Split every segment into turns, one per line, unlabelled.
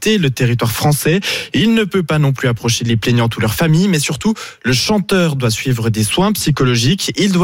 quitter le territoire français. Il ne peut pas non plus approcher les plaignantes ou leurs familles, mais surtout, le chanteur doit suivre des soins psychologiques. Il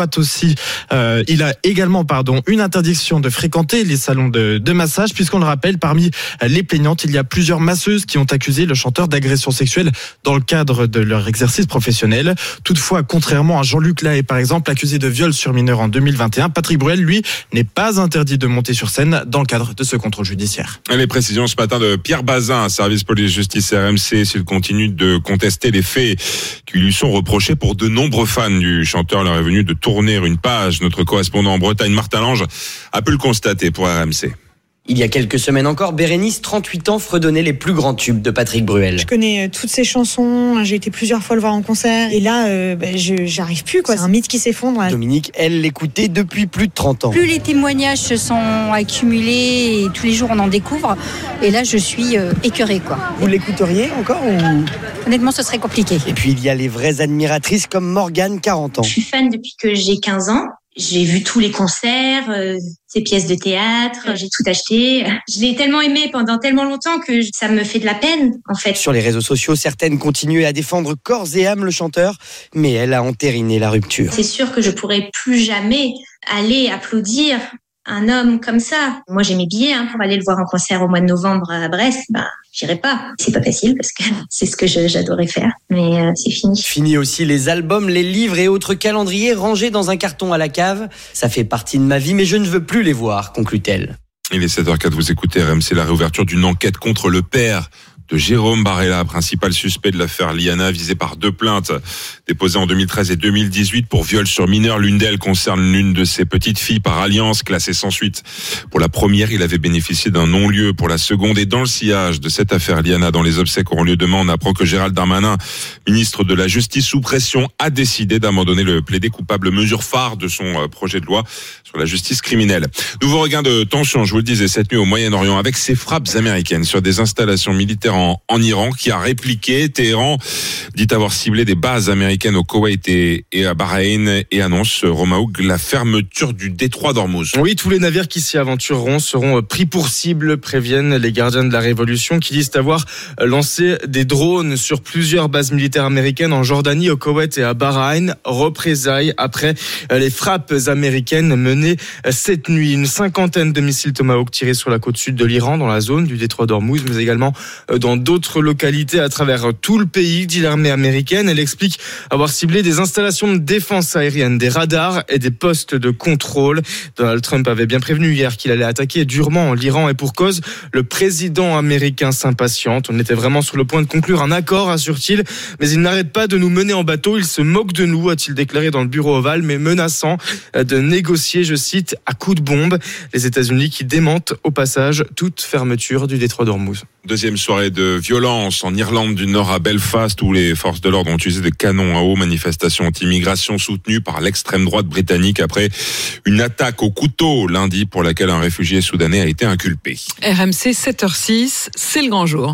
a également une interdiction de fréquenter les salons de massage, puisqu'on le rappelle, parmi les plaignantes, il y a plusieurs masseuses qui ont accusé le chanteur d'agression sexuelle dans le cadre de leur exercice professionnel. Toutefois, contrairement à Jean-Luc Lahaye, par exemple, accusé de viol sur mineur en 2021, Patrick Bruel, lui, n'est pas interdit de monter sur scène dans le cadre de ce contrôle judiciaire.
Les précisions ce matin de Pierre Bazin, service police-justice RMC, s'il continue de contester les faits qui lui sont reprochés pour de nombreux fans du chanteur. Leur est venu de tourner une page. Notre correspondant en Bretagne, Martin Lange, a pu le constater pour RMC.
Il y a quelques semaines encore, Bérénice, 38 ans, fredonnait les plus grands tubes de Patrick Bruel.
Je connais toutes ses chansons, j'ai été plusieurs fois le voir en concert. Et là, j'arrive plus, quoi. C'est un mythe qui s'effondre.
Dominique, elle l'écoutait depuis plus de 30 ans.
Plus les témoignages se sont accumulés et tous les jours on en découvre. Et là, je suis écœurée, quoi.
Vous l'écouteriez encore ou...
Honnêtement, ce serait compliqué.
Et puis, il y a les vraies admiratrices comme Morgane, 40 ans.
Je suis fan depuis que j'ai 15 ans. J'ai vu tous les concerts, ses pièces de théâtre, j'ai tout acheté. Je l'ai tellement aimé pendant tellement longtemps que ça me fait de la peine, en fait.
Sur les réseaux sociaux, certaines continuent à défendre corps et âme le chanteur, mais elle a entériné la rupture.
C'est sûr que je pourrais plus jamais aller applaudir un homme comme ça. Moi, j'ai mes billets pour aller le voir en concert au mois de novembre à Brest. J'irai pas. C'est pas facile parce que c'est ce que j'adorais faire. Mais c'est fini.
Fini aussi les albums, les livres et autres calendriers rangés dans un carton à la cave. Ça fait partie de ma vie, mais je ne veux plus les voir, conclut-elle.
Il est 7h04, vous écoutez RMC, la réouverture d'une enquête contre le père de Jérôme Barella, principal suspect de l'affaire Liana, visé par 2 plaintes déposées en 2013 et 2018 pour viol sur mineur. L'une d'elles concerne l'une de ses petites filles par alliance, classée sans suite. Pour la première, il avait bénéficié d'un non-lieu. Pour la seconde, et dans le sillage de cette affaire Liana, dans les obsèques auront lieu demain, on apprend que Gérald Darmanin, ministre de la Justice sous pression, a décidé d'abandonner le plaidé coupable, mesure phare de son projet de loi sur la justice criminelle. Nouveau regain de tension, je vous le disais, cette nuit au Moyen-Orient, avec ces frappes américaines sur des installations militaires en Iran, qui a répliqué. Téhéran dit avoir ciblé des bases américaines au Koweït et à Bahreïn et annonce, Romaoug, la fermeture du détroit d'Ormuz.
Oui, tous les navires qui s'y aventureront seront pris pour cible, préviennent les gardiens de la Révolution, qui disent avoir lancé des drones sur plusieurs bases militaires américaines en Jordanie, au Koweït et à Bahreïn. Représailles après les frappes américaines menées cette nuit. Une 50aine de missiles Tomahawk tirés sur la côte sud de l'Iran, dans la zone du détroit d'Ormuz, mais également dans d'autres localités à travers tout le pays, dit l'armée américaine. Elle explique avoir ciblé des installations de défense aérienne, des radars et des postes de contrôle. Donald Trump avait bien prévenu hier qu'il allait attaquer durement l'Iran, et pour cause, le président américain s'impatiente. On était vraiment sur le point de conclure un accord, assure-t-il, mais il n'arrête pas de nous mener en bateau. Il se moque de nous, a-t-il déclaré dans le bureau ovale, mais menaçant de négocier, je cite, à coups de bombe. Les États-Unis qui démentent au passage toute fermeture du détroit d'Ormuz.
Deuxième soirée de violence en Irlande du Nord, à Belfast, où les forces de l'ordre ont utilisé des canons à eau. Manifestation anti-immigration soutenue par l'extrême droite britannique après une attaque au couteau lundi pour laquelle un réfugié soudanais a été inculpé.
RMC 7h06, c'est le grand jour.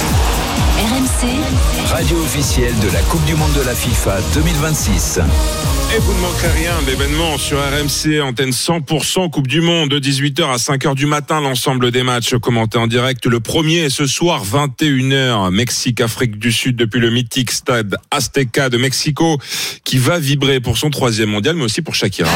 RMC,
radio officielle de la Coupe du Monde de la FIFA 2026.
Et vous ne manquerez rien d'événements sur RMC, antenne 100% Coupe du Monde, de 18h à 5h du matin, l'ensemble des matchs commentés en direct. Le premier ce soir, 21h, Mexique-Afrique du Sud, depuis le mythique stade Azteca de Mexico, qui va vibrer pour son 3e mondial, mais aussi pour Shakira.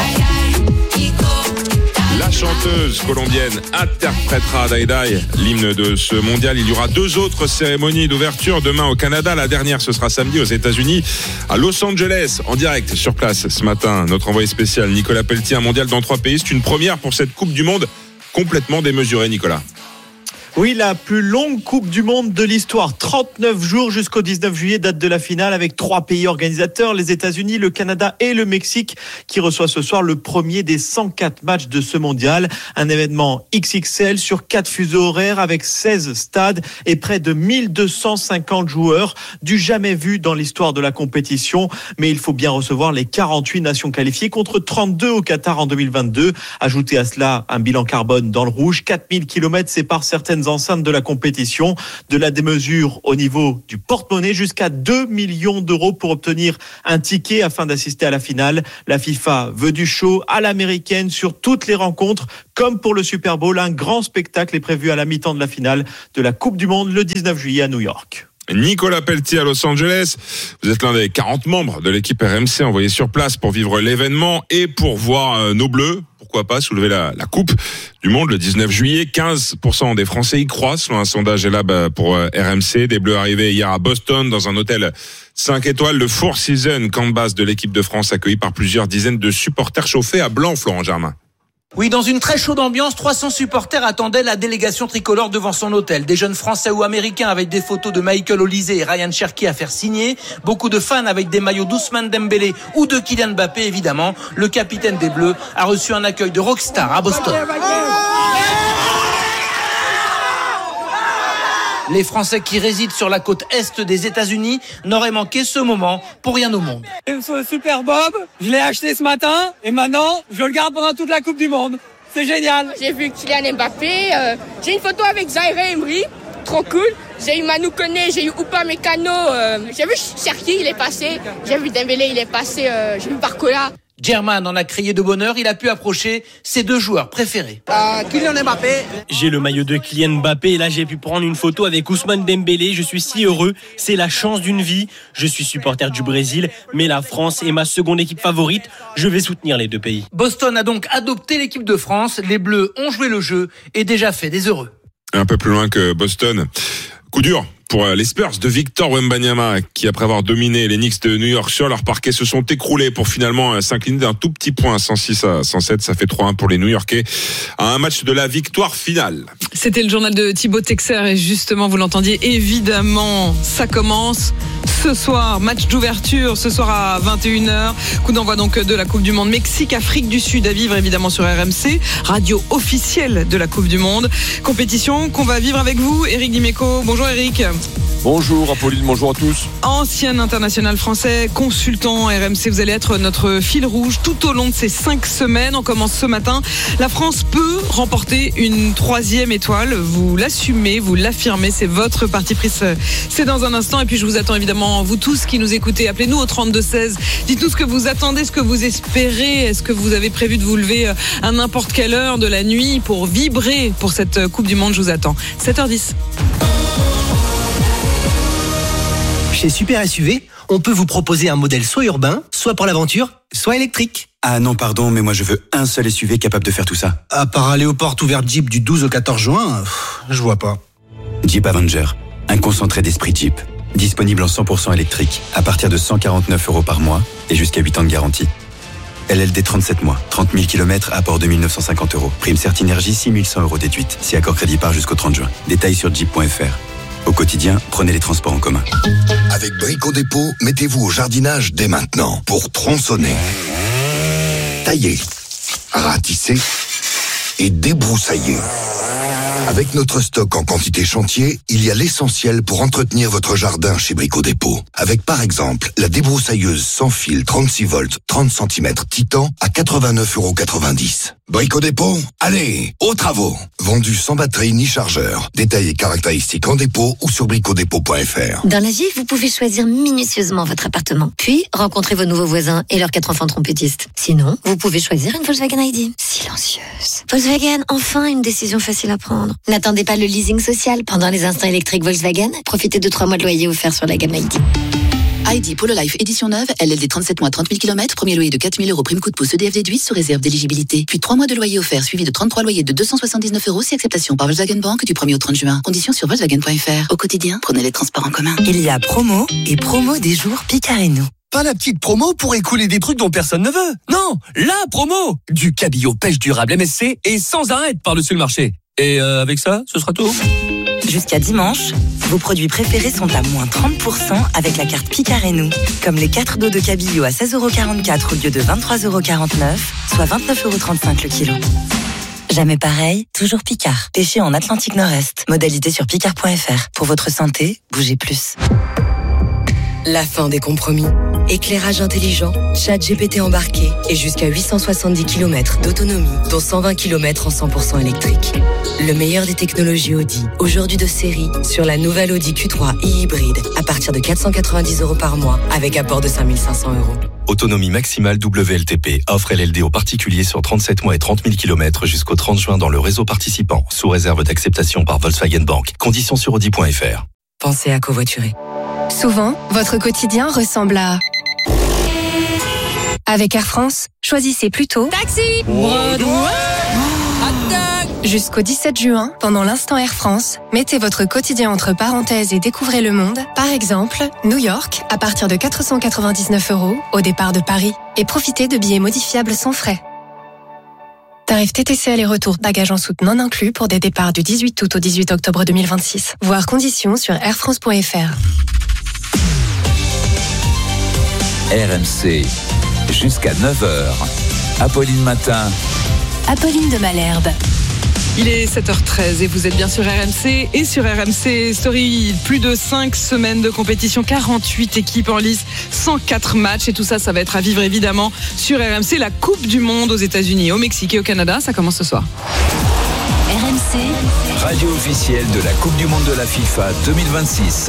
La chanteuse colombienne interprétera Dai Dai, l'hymne de ce mondial. Il y aura 2 autres cérémonies d'ouverture demain au Canada. La dernière, ce sera samedi aux États-Unis, à Los Angeles, en direct sur place ce matin. Notre envoyé spécial Nicolas Pelletier, un mondial dans 3 pays. C'est une première pour cette Coupe du Monde complètement démesurée, Nicolas.
Oui, la plus longue Coupe du Monde de l'histoire. 39 jours jusqu'au 19 juillet, date de la finale, avec 3 pays organisateurs, les États-Unis, le Canada et le Mexique, qui reçoit ce soir le premier des 104 matchs de ce mondial. Un événement XXL sur 4 fuseaux horaires, avec 16 stades et près de 1250 joueurs, du jamais vu dans l'histoire de la compétition. Mais il faut bien recevoir les 48 nations qualifiées contre 32 au Qatar en 2022. Ajoutez à cela un bilan carbone dans le rouge. 4000 km séparent certaines anciennes enceintes de la compétition. De la démesure au niveau du porte-monnaie jusqu'à 2 millions d'euros pour obtenir un ticket afin d'assister à la finale. La FIFA veut du show à l'américaine sur toutes les rencontres. Comme pour le Super Bowl, un grand spectacle est prévu à la mi-temps de la finale de la Coupe du Monde le 19 juillet à New York.
Nicolas Pelletier à Los Angeles. Vous êtes l'un des 40 membres de l'équipe RMC envoyés sur place pour vivre l'événement et pour voir nos Bleus, pourquoi pas, soulever la Coupe du Monde le 19 juillet. 15% des Français y croient, selon un sondage Elab pour RMC. Des Bleus arrivés hier à Boston dans un hôtel 5 étoiles, le Four Seasons, camp de base de l'équipe de France, accueilli par plusieurs dizaines de supporters chauffés à blanc, Florent Germain.
Oui, dans une très chaude ambiance, 300 supporters attendaient la délégation tricolore devant son hôtel. Des jeunes Français ou Américains avec des photos de Michael Olise et Ryan Cherki à faire signer. Beaucoup de fans avec des maillots d'Ousmane Dembélé ou de Kylian Mbappé, évidemment. Le capitaine des Bleus a reçu un accueil de rockstar à Boston. Les Français qui résident sur la côte est des États-Unis n'auraient manqué ce moment pour rien au monde.
Ce Super Bob, je l'ai acheté ce matin et maintenant je le garde pendant toute la Coupe du Monde. C'est génial.
J'ai vu Kylian Mbappé, j'ai une photo avec Zaire Emery, trop cool. J'ai eu Manu Koné, j'ai eu Upamecano, j'ai vu Cherki, il est passé, j'ai vu Dembélé, il est passé, j'ai vu Barcola.
Germain en a crié de bonheur, il a pu approcher ses deux joueurs préférés.
Kylian Mbappé. J'ai le maillot de Kylian Mbappé et là j'ai pu prendre une photo avec Ousmane Dembélé. Je suis si heureux, c'est la chance d'une vie. Je suis supporter du Brésil, mais la France est ma seconde équipe favorite. Je vais soutenir les deux pays.
Boston a donc adopté l'équipe de France. Les Bleus ont joué le jeu et déjà fait des heureux.
Un peu plus loin que Boston. Coup dur pour les Spurs de Victor Wembanyama qui, après avoir dominé les Knicks de New York sur leur parquet, se sont écroulés pour finalement s'incliner d'un tout petit point, 106 à 107. Ça fait 3-1 pour les New-Yorkais à un match de la victoire finale.
C'était le journal de Thibaut Texer et justement, vous l'entendiez, évidemment, ça commence ce soir. Match d'ouverture ce soir à 21h. Coup d'envoi donc de la Coupe du Monde Mexique-Afrique du Sud à vivre évidemment sur RMC, radio officielle de la Coupe du Monde. Compétition qu'on va vivre avec vous, Eric Dimeco. Bonjour Eric.
Bonjour Apolline, bonjour à tous.
Ancien international français, consultant RMC, vous allez être notre fil rouge tout au long de ces 5 semaines. On commence ce matin. La France peut remporter une 3e étoile. Vous l'assumez, vous l'affirmez, c'est votre parti pris. C'est dans un instant. Et puis je vous attends évidemment, vous tous qui nous écoutez. Appelez-nous au 32-16. Dites-nous ce que vous attendez, ce que vous espérez. Est-ce que vous avez prévu de vous lever à n'importe quelle heure de la nuit pour vibrer pour cette Coupe du Monde? Je vous attends. 7h10.
Chez Super SUV, on peut vous proposer un modèle soit urbain, soit pour l'aventure, soit électrique.
Ah non, pardon, mais moi je veux un seul SUV capable de faire tout ça.
À part aller aux portes ouvertes Jeep du 12 au 14 juin, je vois pas.
Jeep Avenger, un concentré d'esprit Jeep. Disponible en 100% électrique, à partir de 149 € par mois et jusqu'à 8 ans de garantie. LLD 37 mois, 30 000 km, apport de 1 950 €. Prime Certinergie, 6 100 € déduite, si accord crédit part jusqu'au 30 juin. Détails sur jeep.fr. Au quotidien, prenez les transports en commun.
Avec Brico Dépôt, mettez-vous au jardinage dès maintenant pour tronçonner, tailler, ratisser et débroussailler. Avec notre stock en quantité chantier, il y a l'essentiel pour entretenir votre jardin chez Brico Dépôt. Avec par exemple la débroussailleuse sans fil 36 volts 30 cm Titan à 89,90 €. Brico Dépôt, allez, aux travaux. Vendu sans batterie ni chargeur. Détails et caractéristiques en dépôt ou sur bricodépôt.fr.
Dans la vie, vous pouvez choisir minutieusement votre appartement. Puis, rencontrer vos nouveaux voisins et leurs 4 enfants trompettistes. Sinon, vous pouvez choisir une Volkswagen ID. Silencieuse. Volkswagen, enfin une décision facile à prendre. N'attendez pas le leasing social. Pendant les instants électriques Volkswagen, profitez de 3 mois de loyer offerts sur la gamme ID.
ID Polo Life édition neuve, LLD 37 mois 30 000 km, premier loyer de 4 000 € prime coup de pouce EDF déduit sous réserve d'éligibilité. Puis 3 mois de loyer offert suivi de 33 loyers de 279 € si acceptation par Volkswagen Bank du 1er au 30 juin. Conditions sur Volkswagen.fr. Au quotidien, prenez les transports en commun.
Il y a promo et promo des jours Picard et nous.
Pas la petite promo pour écouler des trucs dont personne ne veut. Non, la promo du cabillaud pêche durable MSC et sans arrêt par-dessus le marché. Et avec ça, ce sera tout.
Jusqu'à dimanche, vos produits préférés sont à moins 30% avec la carte Picard et nous. Comme les 4 dos de cabillaud à 16,44 € au lieu de 23,49 €, soit 29,35 € le kilo. Jamais pareil, toujours Picard. Pêché en Atlantique Nord-Est. Modalité sur picard.fr. Pour votre santé, bougez plus. la fin des compromis. Éclairage intelligent, chat GPT embarqué et jusqu'à 870 km d'autonomie, dont 120 km en 100% électrique. Le meilleur des technologies Audi, aujourd'hui de série, sur la nouvelle Audi Q3 e-hybride, à partir de 490 € par mois, avec apport de 5 500 €.
Autonomie maximale WLTP. Offre LLD aux particuliers sur 37 mois et 30 000 km jusqu'au 30 juin dans le réseau participant, sous réserve d'acceptation par Volkswagen Bank. Conditions sur Audi.fr.
Pensez à covoiturer.
Souvent, votre quotidien ressemble à... Avec Air France, choisissez plutôt
Taxi.
Jusqu'au 17 juin, pendant l'instant Air France, mettez votre quotidien entre parenthèses et découvrez le monde. Par exemple, New York, à partir de 499 € au départ de Paris. Et profitez de billets modifiables sans frais. Tarif TTC aller-retour bagages en soute non inclus pour des départs du 18 août au 18 octobre 2026. Voir conditions sur airfrance.fr.
RMC, jusqu'à 9h. Apolline Matin.
Apolline de Malherbe.
Il est 7h13 et vous êtes bien sur RMC et sur RMC Story. Plus de 5 semaines de compétition, 48 équipes en lice, 104 matchs et tout ça, ça va être à vivre évidemment sur RMC. La Coupe du Monde aux États-Unis, au Mexique et au Canada, ça commence ce soir.
RMC,
Radio officielle de la Coupe du Monde de la FIFA 2026.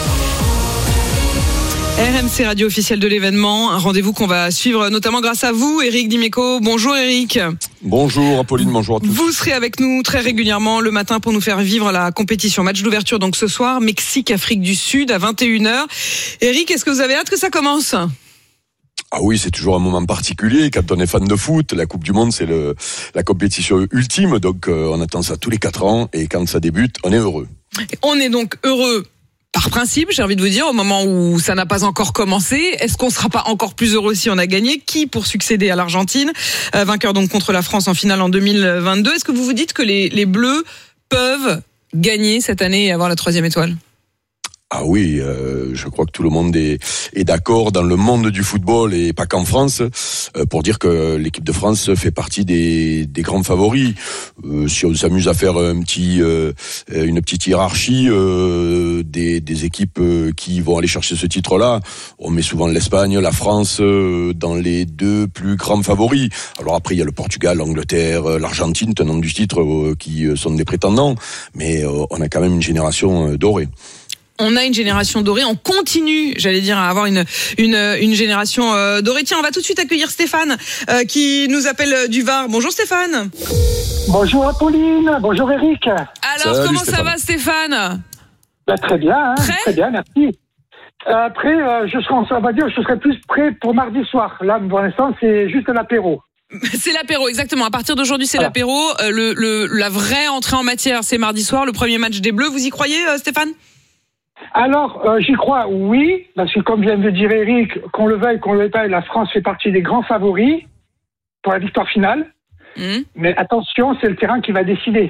RMC, radio officielle de l'événement, un rendez-vous qu'on va suivre notamment grâce à vous, Eric Dimeco. Bonjour Eric.
Bonjour Apolline, bonjour à tous.
Vous serez avec nous très régulièrement le matin pour nous faire vivre la compétition. Match d'ouverture donc ce soir, Mexique-Afrique du Sud à 21h. Eric, est-ce que vous avez hâte que ça commence ?
Ah oui, c'est toujours un moment particulier. Quand on est fan de foot, la Coupe du Monde, c'est la compétition ultime. Donc on attend ça tous les 4 ans et quand ça débute, on est heureux.
On est donc heureux. Par principe, j'ai envie de vous dire, au moment où ça n'a pas encore commencé, est-ce qu'on ne sera pas encore plus heureux si on a gagné ? Qui pour succéder à l'Argentine, vainqueur donc contre la France en finale en 2022 ? Est-ce que vous vous dites que les Bleus peuvent gagner cette année et avoir la 3e étoile ?
Ah oui, je crois que tout le monde est d'accord dans le monde du football et pas qu'en France pour dire que l'équipe de France fait partie des grands favoris. Si on s'amuse à faire une petite hiérarchie des équipes qui vont aller chercher ce titre-là, on met souvent l'Espagne, la France dans les 2 plus grands favoris. Alors après il y a le Portugal, l'Angleterre, l'Argentine, tenant du titre qui sont des prétendants, mais on a quand même une génération dorée.
On a une génération dorée, on continue, j'allais dire, à avoir une génération dorée. Tiens, on va tout de suite accueillir Stéphane qui nous appelle du Var. Bonjour Stéphane.
Bonjour Apolline, bonjour Eric.
Alors, salut, comment Stéphane. Ça va Stéphane ?
Très bien, très bien, merci. Après, je serai plus prêt pour mardi soir. Là, pour l'instant, c'est juste l'apéro.
C'est l'apéro, exactement. À partir d'aujourd'hui, c'est l'apéro. La vraie entrée en matière, c'est mardi soir, le premier match des Bleus. Vous y croyez, Stéphane ?
Alors, j'y crois, oui, parce que comme vient de dire Eric, qu'on le veuille, qu'on le veuille pas, la France fait partie des grands favoris pour la victoire finale. Mais attention, c'est le terrain qui va décider.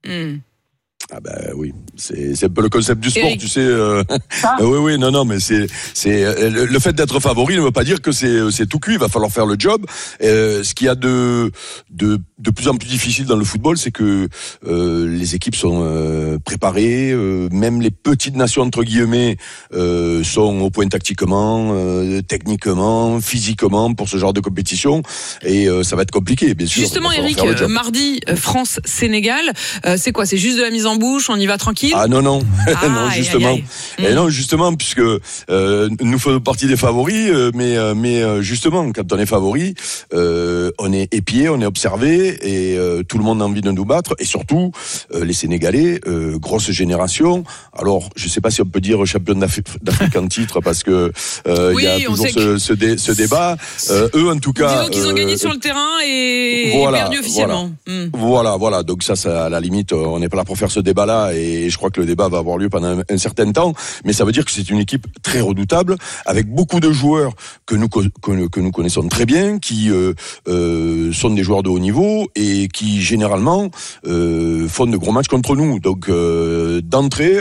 Ah ben oui, c'est un peu le concept du sport,
Eric.
tu sais. Oui, non, mais c'est le fait d'être favori ne veut pas dire que c'est tout cuit. Il va falloir faire le job. Ce qu'il y a de plus en plus difficile dans le football, c'est que les équipes sont préparées. Même les petites nations entre guillemets sont au point tactiquement, techniquement, physiquement pour ce genre de compétition. Et ça va être compliqué, bien sûr.
Justement, Eric, mardi, France-Sénégal, c'est quoi ? C'est juste de la mise en bouche, on y va tranquille ?
Ah non, non, justement. Et non, justement, puisque nous faisons partie des favoris, mais justement, quand on est favori, on est épié, on est observé, et tout le monde a envie de nous battre, et surtout, les Sénégalais, grosse génération. Alors, je sais pas si on peut dire champion d'Afrique en titre, parce que il y a toujours ce débat. Eux, en tout cas...
Disons qu'ils ont gagné sur le terrain et perdu officiellement.
Voilà. Donc ça, à la limite, on n'est pas là pour faire ce débat-là, et je crois que le débat va avoir lieu pendant un certain temps, mais ça veut dire que c'est une équipe très redoutable, avec beaucoup de joueurs que nous connaissons très bien, qui sont des joueurs de haut niveau, et qui généralement font de gros matchs contre nous. Donc d'entrée,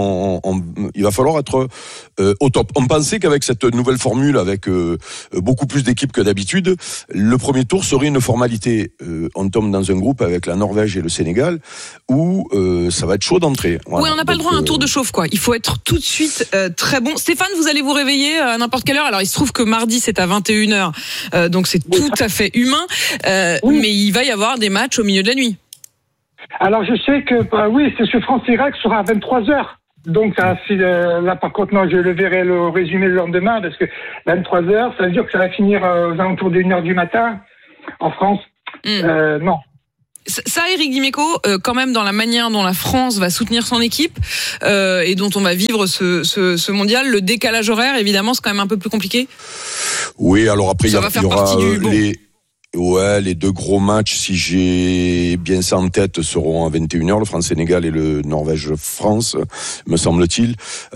il va falloir être au top. On pensait qu'avec cette nouvelle formule, avec beaucoup plus d'équipes que d'habitude, le premier tour serait une formalité. On tombe dans un groupe avec la Norvège et le Sénégal, où ça va être chaud d'entrée. Voilà.
Oui, on n'a pas le droit à un tour de chauffe, quoi. Il faut être tout de suite très bon. Stéphane, vous allez vous réveiller à n'importe quelle heure. Alors, il se trouve que mardi, c'est à 21h, donc c'est tout à fait humain. Mais il va y avoir des matchs au milieu de la nuit.
Alors, je sais que, ce France-Irak sera à 23h. Donc, là, par contre, non, je le verrai le résumé le lendemain, parce que 23h, ça veut dire que ça va finir aux alentours de 1h du matin, en France. Non.
Ça, Éric Dimeco, quand même dans la manière dont la France va soutenir son équipe et dont on va vivre ce mondial, le décalage horaire, évidemment, c'est quand même un peu plus compliqué.
Oui, alors après, il y aura
bon.
les deux gros matchs, si j'ai bien ça en tête, seront à 21h, le France-Sénégal et le Norvège-France, me semble-t-il.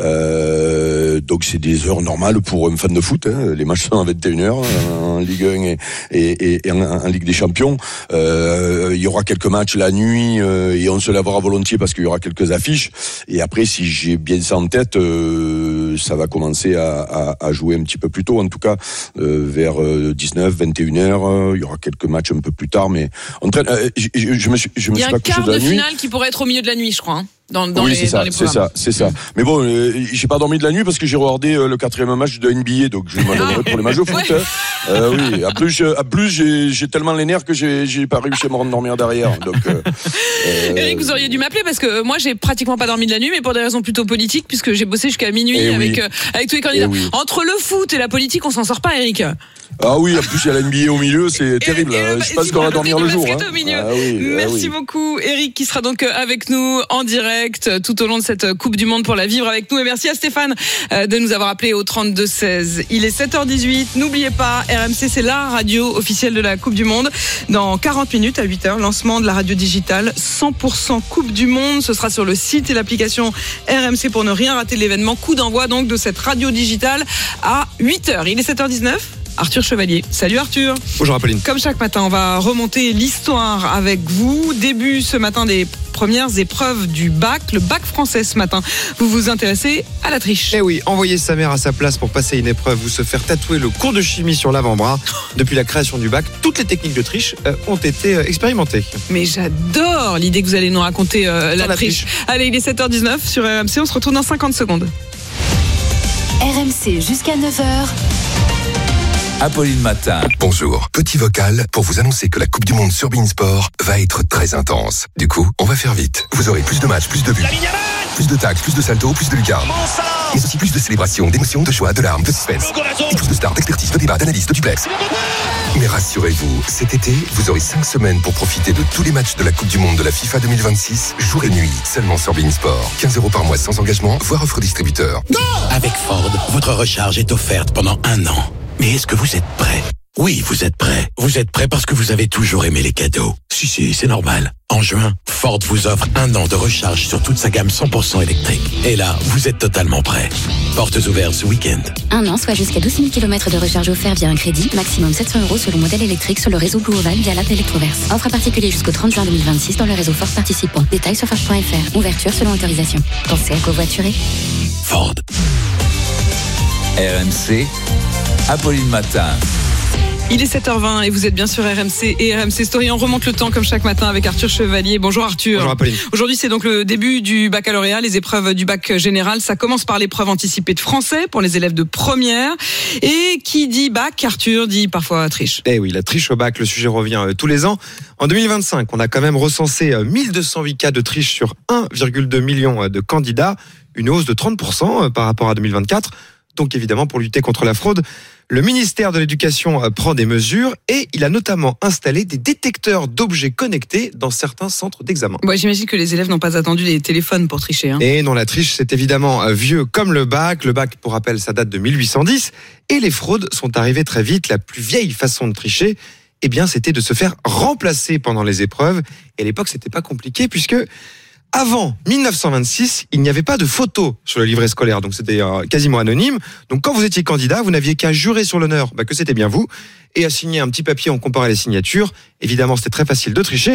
Donc c'est des heures normales pour un fan de foot, hein. Les matchs sont à 21h en Ligue 1 et en Ligue des Champions. Il y aura quelques matchs la nuit et on se lèvera volontiers parce qu'il y aura quelques affiches. Et après, si j'ai bien ça en tête, ça va commencer à jouer un petit peu plus tôt, en tout cas vers 19, 21h. Il y aura quelques matchs un peu plus tard, mais je me suis pas couché de la nuit.
Il y a un quart de finale qui pourrait être au milieu de la nuit, je crois. Hein.
C'est ça. Mais bon, j'ai pas dormi de la nuit parce que j'ai regardé le 4e match de NBA, donc je m'en donnerai pour les matchs de foot. Oui, à plus, j'ai tellement les nerfs que j'ai pas réussi à me rendormir derrière. Donc,
Eric, vous auriez dû m'appeler parce que moi, j'ai pratiquement pas dormi de la nuit, mais pour des raisons plutôt politiques, puisque j'ai bossé jusqu'à minuit avec tous les candidats. Entre le foot et la politique, on s'en sort pas, Eric.
Ah oui, en plus il y a la NBA au milieu, c'est terrible. Je pense qu'on va dormir le jour.
Au milieu. Merci beaucoup, Eric, qui sera donc avec nous en direct tout au long de cette Coupe du Monde pour la vivre avec nous. Et merci à Stéphane de nous avoir appelé au 32-16. Il est 7h18. N'oubliez pas, RMC, c'est la radio officielle de la Coupe du Monde. Dans 40 minutes à 8h, lancement de la radio digitale 100% Coupe du Monde. Ce sera sur le site et l'application RMC pour ne rien rater de l'événement. Coup d'envoi donc de cette radio digitale à 8h. Il est 7h19. Arthur Chevalier. Salut Arthur.
Bonjour Apolline.
Comme chaque matin, on va remonter l'histoire avec vous. Début ce matin des premières épreuves du bac, le bac français ce matin. Vous vous intéressez à la triche.
Eh oui, envoyer sa mère à sa place pour passer une épreuve ou se faire tatouer le cours de chimie sur l'avant-bras. Depuis la création du bac, toutes les techniques de triche ont été expérimentées.
Mais j'adore l'idée que vous allez nous raconter la triche. Allez, il est 7h19 sur RMC, on se retrouve dans 50 secondes.
RMC jusqu'à 9h.
Apolline Matin.
Bonjour. Petit vocal pour vous annoncer que la Coupe du Monde sur Bein Sport va être très intense. Du coup, on va faire vite. Vous aurez plus de matchs, plus de buts, plus de tacles, plus de saltos, plus de lucarnes. Mais aussi plus de célébrations, d'émotions, de joie, de larmes, de suspense. Et plus de stars, d'expertise, de débats, d'analyse, de duplex. Mais rassurez-vous, cet été, vous aurez 5 semaines pour profiter de tous les matchs de la Coupe du Monde de la FIFA 2026, jour et nuit, seulement sur Bein Sport. 15 € par mois sans engagement, voire offre distributeur.
Avec Ford, votre recharge est offerte pendant 1 an. Mais est-ce que vous êtes prêt ? Oui, vous êtes prêt. Vous êtes prêt parce que vous avez toujours aimé les cadeaux. Si, c'est normal. En juin, Ford vous offre 1 an de recharge sur toute sa gamme 100% électrique. Et là, vous êtes totalement prêt. Portes ouvertes ce week-end.
1 an, soit jusqu'à 12 000 km de recharge offert via un crédit, maximum 700 € selon modèle électrique sur le réseau Blue Oval via l'app Electroverse. Offre à particulier jusqu'au 30 juin 2026 dans le réseau Ford participant. Détails sur Ford.fr. Ouverture selon autorisation. Pensez à covoiturer.
Ford. RMC, Apolline Matin.
Il est 7h20 et vous êtes bien sur RMC et RMC Story. On remonte le temps comme chaque matin avec Arthur Chevalier. Bonjour Arthur.
Bonjour Apolline.
Aujourd'hui, c'est donc le début du baccalauréat, les épreuves du bac général. Ça commence par l'épreuve anticipée de français pour les élèves de première. Et qui dit bac, Arthur, dit parfois triche.
Eh oui, la triche au bac, le sujet revient tous les ans. En 2025, on a quand même recensé 1208 cas de triche sur 1,2 million de candidats. Une hausse de 30% par rapport à 2024. Donc évidemment, pour lutter contre la fraude, le ministère de l'Éducation prend des mesures et il a notamment installé des détecteurs d'objets connectés dans certains centres d'examen.
Bon, j'imagine que les élèves n'ont pas attendu les téléphones pour tricher. Hein.
Et non, la triche, c'est évidemment vieux comme le bac. Le bac, pour rappel, ça date de 1810. Et les fraudes sont arrivées très vite. La plus vieille façon de tricher, eh bien, c'était de se faire remplacer pendant les épreuves. Et à l'époque, c'était pas compliqué puisque... Avant 1926, il n'y avait pas de photo sur le livret scolaire, donc c'était quasiment anonyme. Donc quand vous étiez candidat, vous n'aviez qu'à jurer sur l'honneur que c'était bien vous et à signer un petit papier, on comparait les signatures. Évidemment, c'était très facile de tricher.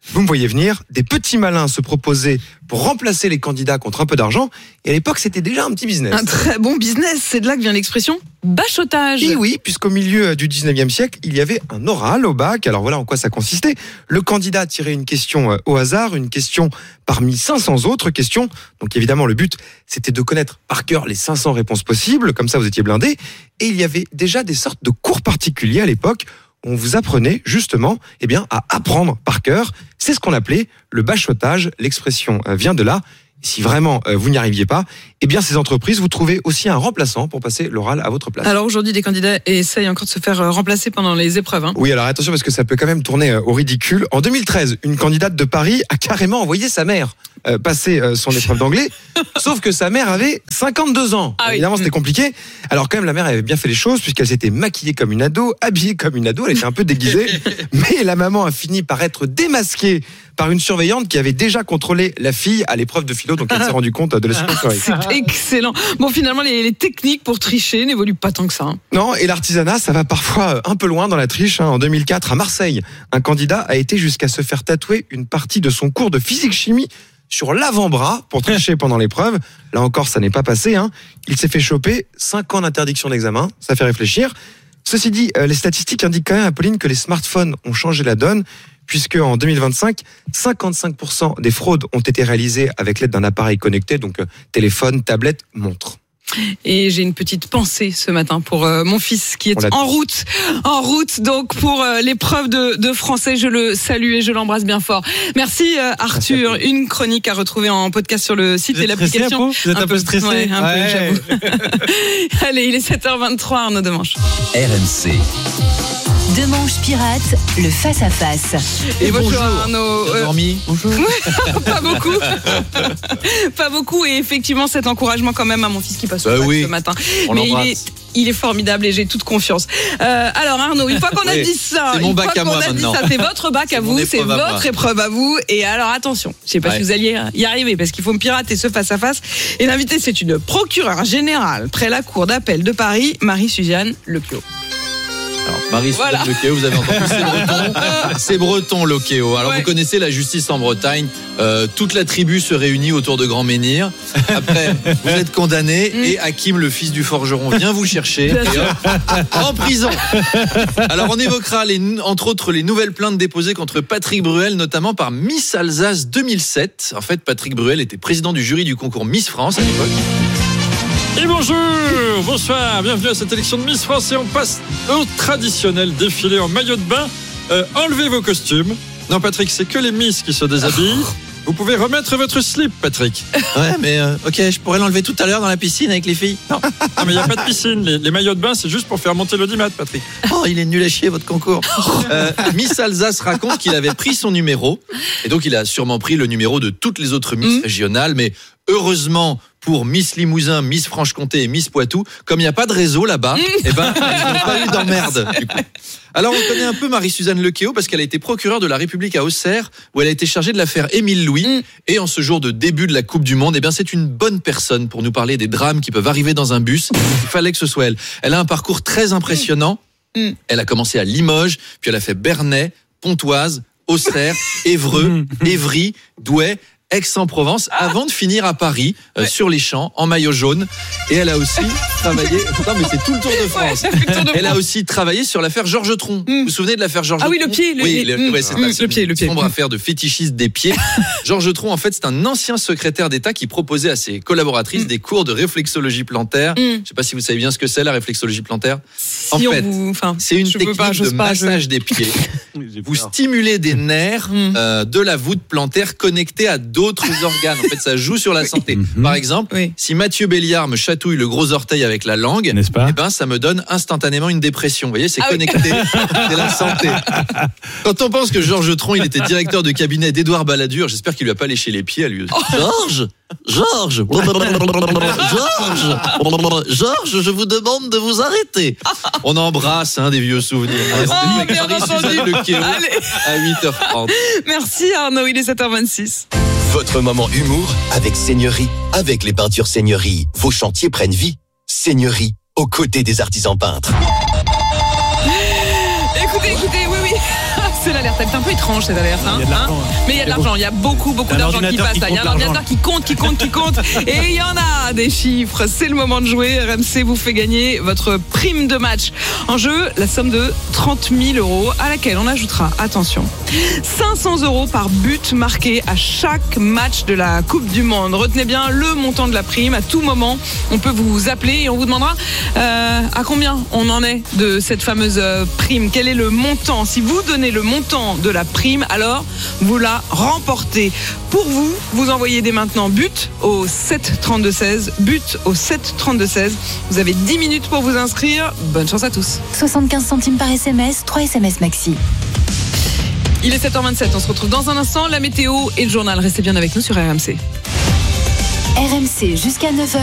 Vous me voyez venir, des petits malins se proposaient pour remplacer les candidats contre un peu d'argent. Et à l'époque, c'était déjà un petit business.
Un très bon business, c'est de là que vient l'expression bachotage.
Et oui, puisqu'au milieu du 19e siècle, il y avait un oral au bac. Alors voilà en quoi ça consistait. Le candidat tirait une question au hasard, une question parmi 500 autres questions. Donc évidemment, le but, c'était de connaître par cœur les 500 réponses possibles. Comme ça, vous étiez blindés. Et il y avait déjà des sortes de cours particuliers à l'époque. On vous apprenait justement à apprendre par cœur. C'est ce qu'on appelait le bachotage. L'expression vient de là. Si vraiment vous n'y arriviez pas, ces entreprises, vous trouvez aussi un remplaçant pour passer l'oral à votre place.
Alors aujourd'hui, des candidats essayent encore de se faire remplacer pendant les épreuves.
Oui, alors attention parce que ça peut quand même tourner au ridicule. En 2013, une candidate de Paris a carrément envoyé sa mère passer son épreuve d'anglais, sauf que sa mère avait 52 ans.
Ah oui.
Évidemment, c'était compliqué. Alors quand même, la mère avait bien fait les choses puisqu'elle s'était maquillée comme une ado, habillée comme une ado, elle était un peu déguisée, mais la maman a fini par être démasquée par une surveillante qui avait déjà contrôlé la fille à l'épreuve de philo, donc elle s'est rendue compte de la situation.
C'est excellent. Bon, finalement, les techniques pour tricher n'évoluent pas tant que ça.
Non, et l'artisanat, ça va parfois un peu loin dans la triche. En 2004, à Marseille, un candidat a été jusqu'à se faire tatouer une partie de son cours de physique-chimie sur l'avant-bras pour tricher pendant l'épreuve. Là encore, ça n'est pas passé. Il s'est fait choper 5 ans d'interdiction d'examen. Ça fait réfléchir. Ceci dit, les statistiques indiquent quand même, Apolline, que les smartphones ont changé la donne, puisque en 2025, 55% des fraudes ont été réalisées avec l'aide d'un appareil connecté, donc téléphone, tablette, montre.
Et j'ai une petite pensée ce matin pour mon fils qui est en route donc pour l'épreuve de français. Je le salue et je l'embrasse bien fort. Merci Arthur. Une chronique à retrouver en podcast sur le site et l'application.
Vous êtes un peu stressé?
Ouais, un peu, j'avoue. Allez, il est 7h23, Arnaud Demanche.
RMC.
Demanche pirate, le face-à-face.
Et bonjour Arnaud.
Bonjour.
Pas beaucoup. Pas beaucoup. Et effectivement, cet encouragement quand même à mon fils qui passe au bac ce matin. Mais il est formidable et j'ai toute confiance. Alors Arnaud, une fois qu'on a dit ça,
c'est mon bac à moi maintenant.
C'est votre bac à vous, c'est votre épreuve à vous. Et alors attention, je sais pas si vous alliez y arriver parce qu'il faut me pirater ce face-à-face. Et l'invité, c'est une procureure générale près la cour d'appel de Paris, Marie-Suzanne Lecléo.
Alors, Marie-Suzanne Lecléo, vous avez entendu, c'est breton Lecléo. Alors vous connaissez la justice en Bretagne, toute la tribu se réunit autour de Grand Menhir. Après, vous êtes condamné et Hakim, le fils du forgeron, vient vous chercher et en prison. Alors on évoquera entre autres les nouvelles plaintes déposées contre Patrick Bruel, notamment par Miss Alsace 2007. En fait, Patrick Bruel était président du jury du concours Miss France à l'époque.
Et bonjour, bonsoir, bienvenue à cette élection de Miss France et on passe au traditionnel défilé en maillot de bain. Enlevez vos costumes. Non Patrick, c'est que les Miss qui se déshabillent. Vous pouvez remettre votre slip, Patrick.
Ouais, mais ok, je pourrais l'enlever tout à l'heure dans la piscine avec les filles. Non,
mais il n'y a pas de piscine. Les maillots de bain, c'est juste pour faire monter l'audimat, Patrick.
Oh, il est nul à chier, votre concours. Miss Alsace raconte qu'il avait pris son numéro. Et donc, il a sûrement pris le numéro de toutes les autres Miss régionales. Mais heureusement, pour Miss Limousin, Miss Franche-Comté et Miss Poitou, comme il n'y a pas de réseau là-bas, ils n'ont pas eu d'emmerde. Du coup. Alors, on connaît un peu Marie-Suzanne Lecléo parce qu'elle a été procureure de la République à Auxerre, où elle a été chargée de l'affaire Émile Louis. Et en ce jour de début de la Coupe du Monde, c'est une bonne personne pour nous parler des drames qui peuvent arriver dans un bus. Il fallait que ce soit elle. Elle a un parcours très impressionnant. Elle a commencé à Limoges, puis elle a fait Bernay, Pontoise, Auxerre, Évreux, Évry, Douai, Aix-en-Provence, avant de finir à Paris, sur les champs, en maillot jaune. Et elle a aussi travaillé... Non, mais c'est tout le Tour de France. Elle a aussi travaillé sur l'affaire Georges Tron. Vous vous souvenez de l'affaire Georges Tron?
Ah oui, le pied.
C'est une sombre affaire de fétichisme des pieds. Georges Tron, en fait, c'est un ancien secrétaire d'État qui proposait à ses collaboratrices des cours de réflexologie plantaire. Je ne sais pas si vous savez bien ce que c'est, la réflexologie plantaire. En fait, c'est une technique de massage des pieds. Vous stimulez des nerfs de la voûte plantaire connectés à d'autres organes. En fait, ça joue sur la santé. Par exemple, si Mathieu Béliard me chatouille le gros orteil avec la langue, ça me donne instantanément une dépression. Vous voyez, c'est connecté. C'est la santé. Quand on pense que Georges Tron, il était directeur de cabinet d'Édouard Balladur, j'espère qu'il lui a pas léché les pieds à lui. Georges, je vous demande de vous arrêter. On embrasse des vieux souvenirs.
Bien entendu.
À 8h30.
Merci Arnaud, il est 7h26.
Votre moment humour avec Seigneurie. Avec les peintures Seigneurie, vos chantiers prennent vie. Seigneurie, aux côtés des artisans peintres.
Écoutez, oui. C'est l'alerte. Elle est un peu étrange cette alerte. Hein,
il y a de l'argent,
mais il y a de l'argent. Il y a beaucoup d'argent qui passe là. Il y a un ordinateur qui compte. Et il y en a des chiffres. C'est le moment de jouer. RMC vous fait gagner votre prime de match. En jeu, la somme de 30 000 € à laquelle on ajoutera, attention, 500 € par but marqué à chaque match de la Coupe du Monde. Retenez bien le montant de la prime. À tout moment, on peut vous appeler et on vous demandera à combien on en est de cette fameuse prime. Quel est le montant? Si vous donnez le montant de la prime, alors vous la remportez. Pour vous, vous envoyez dès maintenant but au 7 32 16. But au 7 32 16. Vous avez 10 minutes pour vous inscrire. Bonne chance à tous.
75 centimes par SMS, 3 SMS maxi.
Il est 7h27, on se retrouve dans un instant. La météo et le journal. Restez bien avec nous sur RMC.
RMC jusqu'à 9h.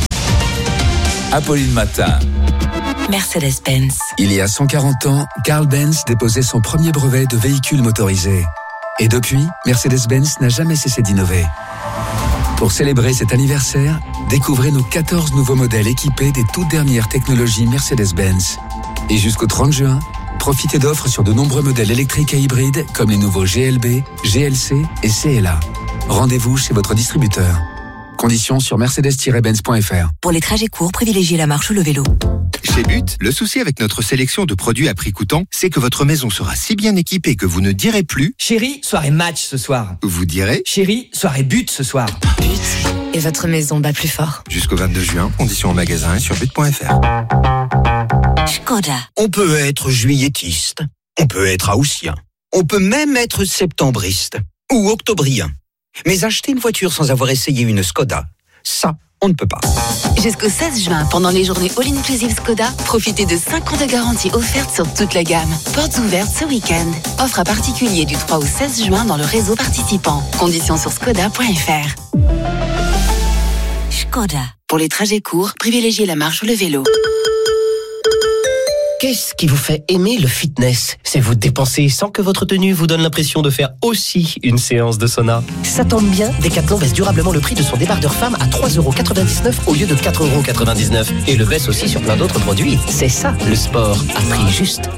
Apolline Matin.
Mercedes-Benz.
Il y a 140 ans, Carl Benz déposait son premier brevet de véhicule motorisé. Et depuis, Mercedes-Benz n'a jamais cessé d'innover. Pour célébrer cet anniversaire, découvrez nos 14 nouveaux modèles équipés des toutes dernières technologies Mercedes-Benz. Et jusqu'au 30 juin, profitez d'offres sur de nombreux modèles électriques et hybrides comme les nouveaux GLB, GLC et CLA. Rendez-vous chez votre distributeur. Conditions sur mercedes-benz.fr.
Pour les trajets courts, privilégiez la marche ou le vélo.
Chez But, le souci avec notre sélection de produits à prix coûtant, c'est que votre maison sera si bien équipée que vous ne direz plus
« Chérie, soirée match ce soir ».
Vous direz «
Chérie, soirée but ce soir ».
But. Et votre maison bat plus fort.
Jusqu'au 22 juin, conditions en magasin et sur but.fr.
Skoda.
On peut être juilletiste, on peut être haussien, on peut même être septembriste ou octobrien. Mais acheter une voiture sans avoir essayé une Skoda, ça, on ne peut pas.
Jusqu'au 16 juin, pendant les journées All-Inclusive Skoda, profitez de 5 ans de garantie offerte sur toute la gamme. Portes ouvertes ce week-end. Offre à particulier du 3 au 16 juin dans le réseau participant. Conditions sur skoda.fr.
Skoda.
Pour les trajets courts, privilégiez la marche ou le vélo.
Qu'est-ce qui vous fait aimer le fitness? C'est vous dépenser sans que votre tenue vous donne l'impression de faire aussi une séance de sauna. Ça tombe bien, Decathlon baisse durablement le prix de son débardeur femme à 3,99 € au lieu de 4,99 € et le baisse aussi sur plein d'autres produits. C'est ça, le sport à prix juste.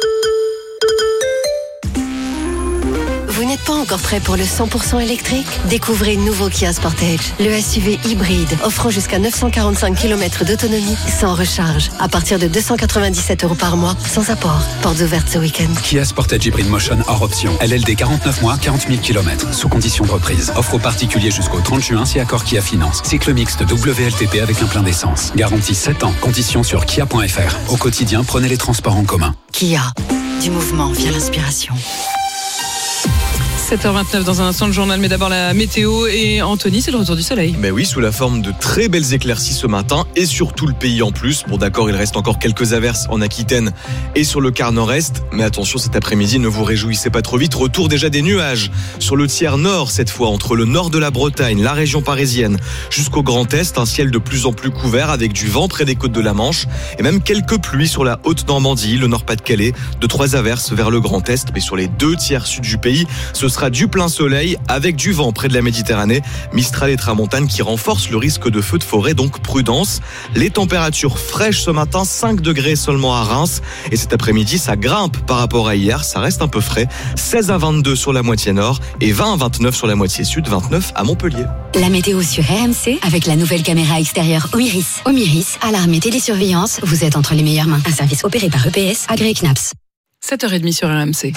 Vous n'êtes pas encore prêt pour le 100% électrique? Découvrez le nouveau Kia Sportage, le SUV hybride offrant jusqu'à 945 km d'autonomie sans recharge, à partir de 297 € par mois, sans apport. Portes ouvertes ce week-end.
Kia Sportage Hybrid Motion hors option. LLD 49 mois, 40 000 km. Sous condition de reprise. Offre aux particuliers jusqu'au 30 juin si accord Kia Finance. Cycle mixte WLTP avec un plein d'essence. Garantie 7 ans. Conditions sur kia.fr. Au quotidien, prenez les transports en commun.
Kia, du mouvement via l'inspiration.
7h29 dans un instant le journal, mais d'abord la météo et Anthony, c'est le retour du soleil.
Mais oui, sous la forme de très belles éclaircies ce matin et sur tout le pays en plus. Bon d'accord, il reste encore quelques averses en Aquitaine et sur le quart nord-est, mais attention cet après-midi, ne vous réjouissez pas trop vite. Retour déjà des nuages sur le tiers nord cette fois, entre le nord de la Bretagne, la région parisienne, jusqu'au Grand Est, un ciel de plus en plus couvert avec du vent près des côtes de la Manche et même quelques pluies sur la Haute-Normandie, le Nord-Pas-de-Calais, 2-3 averses vers le Grand Est, mais sur les 2 tiers sud du pays, ce sera du plein soleil avec du vent près de la Méditerranée, Mistral et Tramontane qui renforcent le risque de feux de forêt, donc prudence. Les températures fraîches ce matin, 5 degrés seulement à Reims et cet après-midi ça grimpe par rapport à hier, ça reste un peu frais, 16 à 22 sur la moitié nord et 20 à 29 sur la moitié sud, 29 à Montpellier.
La météo sur RMC avec la nouvelle caméra extérieure Omiris. Omiris, alarme et télésurveillance, vous êtes entre les meilleures mains. Un service opéré par EPS, agréé CNAPS.
7h30 sur RMC.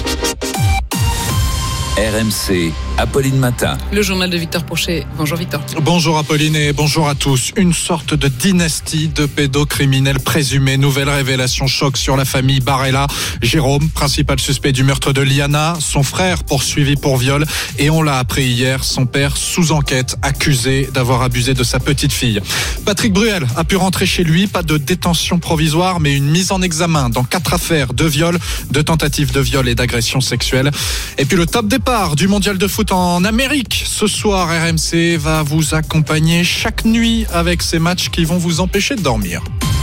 RMC, Apolline Matin.
Le journal de Victor Pourchet. Bonjour Victor.
Bonjour Apolline et bonjour à tous. Une sorte de dynastie de pédocriminels présumés. Nouvelle révélation choc sur la famille Barella. Jérôme, principal suspect du meurtre de Liana. Son frère poursuivi pour viol. Et on l'a appris hier, son père sous enquête, accusé d'avoir abusé de sa petite fille. Patrick Bruel a pu rentrer chez lui. Pas de détention provisoire, mais une mise en examen dans 4 affaires de viol, de tentatives de viol et d'agression sexuelle. Et puis le top départ du mondial de foot en Amérique. Ce soir, RMC va vous accompagner chaque nuit avec ces matchs qui vont vous empêcher de dormir.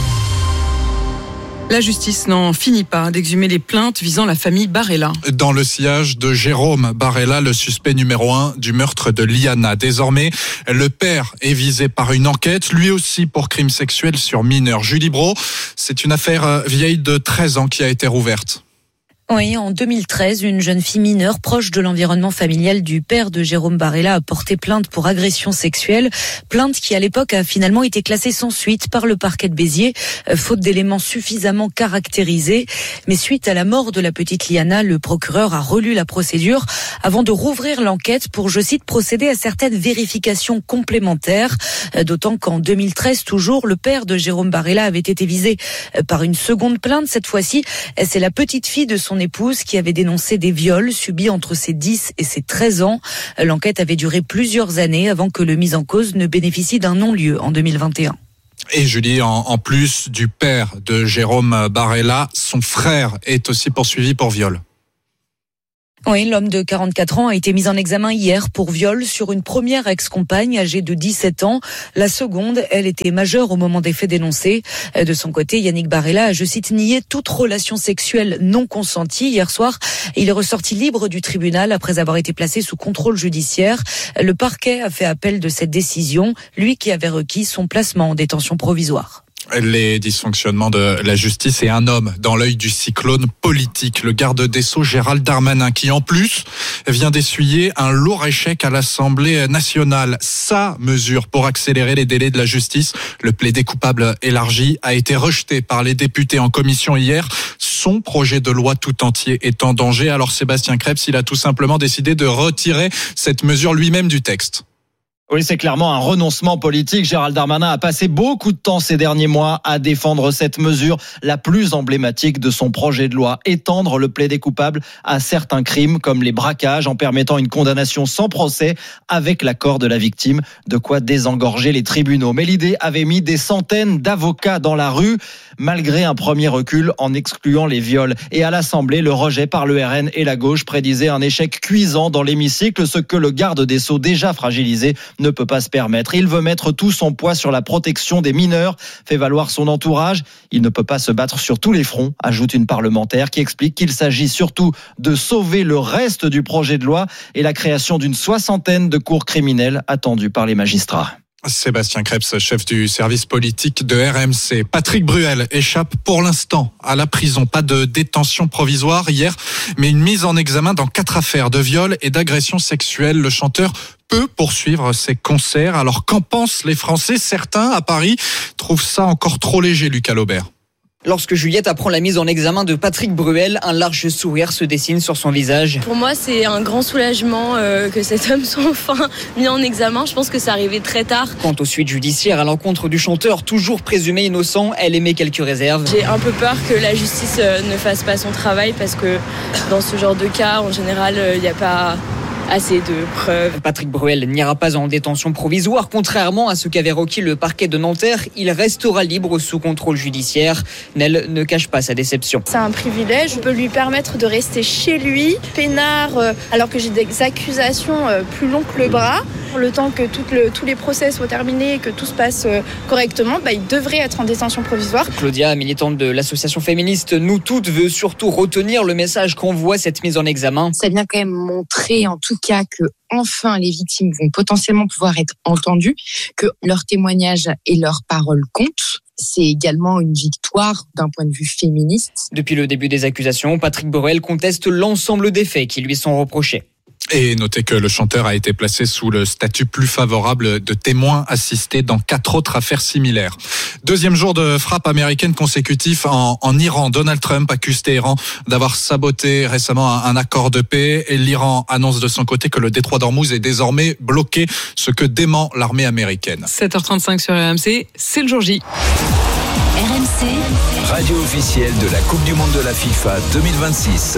La justice n'en finit pas d'exhumer les plaintes visant la famille Barella.
Dans le sillage de Jérôme Barella, le suspect numéro 1 du meurtre de Liana. Désormais, le père est visé par une enquête, lui aussi pour crime sexuel sur mineur. Julie Brault, c'est une affaire vieille de 13 ans qui a été rouverte.
Oui, en 2013, une jeune fille mineure proche de l'environnement familial du père de Jérôme Barella a porté plainte pour agression sexuelle. Plainte qui, à l'époque, a finalement été classée sans suite par le parquet de Béziers, faute d'éléments suffisamment caractérisés. Mais suite à la mort de la petite Liana, le procureur a relu la procédure avant de rouvrir l'enquête pour, je cite, procéder à certaines vérifications complémentaires. D'autant qu'en 2013, toujours, le père de Jérôme Barella avait été visé par une seconde plainte. Cette fois-ci, c'est la petite fille de son épouse qui avait dénoncé des viols subis entre ses 10 et ses 13 ans. L'enquête avait duré plusieurs années avant que le mis en cause ne bénéficie d'un non-lieu en 2021.
Et Julie, en plus du père de Jérôme Barella, son frère est aussi poursuivi pour viol.
Oui, l'homme de 44 ans a été mis en examen hier pour viol sur une première ex-compagne âgée de 17 ans. La seconde, elle était majeure au moment des faits dénoncés. De son côté, Yannick Barella a, je cite, nié toute relation sexuelle non consentie. Hier soir, il est ressorti libre du tribunal après avoir été placé sous contrôle judiciaire. Le parquet a fait appel de cette décision, lui qui avait requis son placement en détention provisoire.
Les dysfonctionnements de la justice et un homme dans l'œil du cyclone politique, le garde des Sceaux Gérald Darmanin, qui en plus vient d'essuyer un lourd échec à l'Assemblée nationale. Sa mesure pour accélérer les délais de la justice, le plaidé coupable élargi, a été rejeté par les députés en commission hier. Son projet de loi tout entier est en danger. Alors Sébastien Krebs, il a tout simplement décidé de retirer cette mesure lui-même du texte.
Oui, c'est clairement un renoncement politique. Gérald Darmanin a passé beaucoup de temps ces derniers mois à défendre cette mesure, la plus emblématique de son projet de loi, étendre le plaidé coupable à certains crimes comme les braquages en permettant une condamnation sans procès avec l'accord de la victime, de quoi désengorger les tribunaux. Mais l'idée avait mis des centaines d'avocats dans la rue, malgré un premier recul en excluant les viols. Et à l'Assemblée, le rejet par le RN et la gauche prédisait un échec cuisant dans l'hémicycle, ce que le garde des Sceaux déjà fragilisé ne peut pas se permettre. Il veut mettre tout son poids sur la protection des mineurs, fait valoir son entourage. Il ne peut pas se battre sur tous les fronts, ajoute une parlementaire qui explique qu'il s'agit surtout de sauver le reste du projet de loi et la création d'une 60aine de cours criminelles attendues par les magistrats.
Sébastien Krebs, chef du service politique de RMC. Patrick Bruel échappe pour l'instant à la prison. Pas de détention provisoire hier, mais une mise en examen dans 4 affaires de viol et d'agression sexuelle. Le chanteur peut poursuivre ses concerts. Alors qu'en pensent les Français ? Certains, à Paris, trouvent ça encore trop léger, Lucas Laubert.
Lorsque Juliette apprend la mise en examen de Patrick Bruel, un large sourire se dessine sur son visage.
Pour moi, c'est un grand soulagement que cet homme soit enfin mis en examen. Je pense que ça arrivait très tard.
Quant aux suites judiciaires à l'encontre du chanteur, toujours présumé innocent, elle émet quelques réserves.
J'ai un peu peur que la justice ne fasse pas son travail parce que dans ce genre de cas, en général, il n'y a pas assez de preuves.
Patrick Bruel n'ira pas en détention provisoire. Contrairement à ce qu'avait requis le parquet de Nanterre, il restera libre sous contrôle judiciaire. Nel ne cache pas sa déception.
C'est un privilège. Je peux lui permettre de rester chez lui, peinard, alors que j'ai des accusations plus longues que le bras. Le temps que tous les procès soient terminés et que tout se passe correctement, il devrait être en détention provisoire.
Claudia, militante de l'association féministe Nous Toutes, veut surtout retenir le message qu'envoie cette mise en examen.
Ça vient quand même montrer en tout cas que enfin les victimes vont potentiellement pouvoir être entendues, que leurs témoignages et leurs paroles comptent. C'est également une victoire d'un point de vue féministe.
Depuis le début des accusations, Patrick Bruel conteste l'ensemble des faits qui lui sont reprochés.
Et notez que le chanteur a été placé sous le statut plus favorable de témoin assisté dans 4 autres affaires similaires. Deuxième jour de frappe américaine consécutif en Iran. Donald Trump accuse Téhéran d'avoir saboté récemment un accord de paix et l'Iran annonce de son côté que le détroit d'Ormuz est désormais bloqué, ce que dément l'armée américaine.
7h35 sur RMC, c'est le jour J.
RMC,
radio officielle de la Coupe du Monde de la FIFA 2026.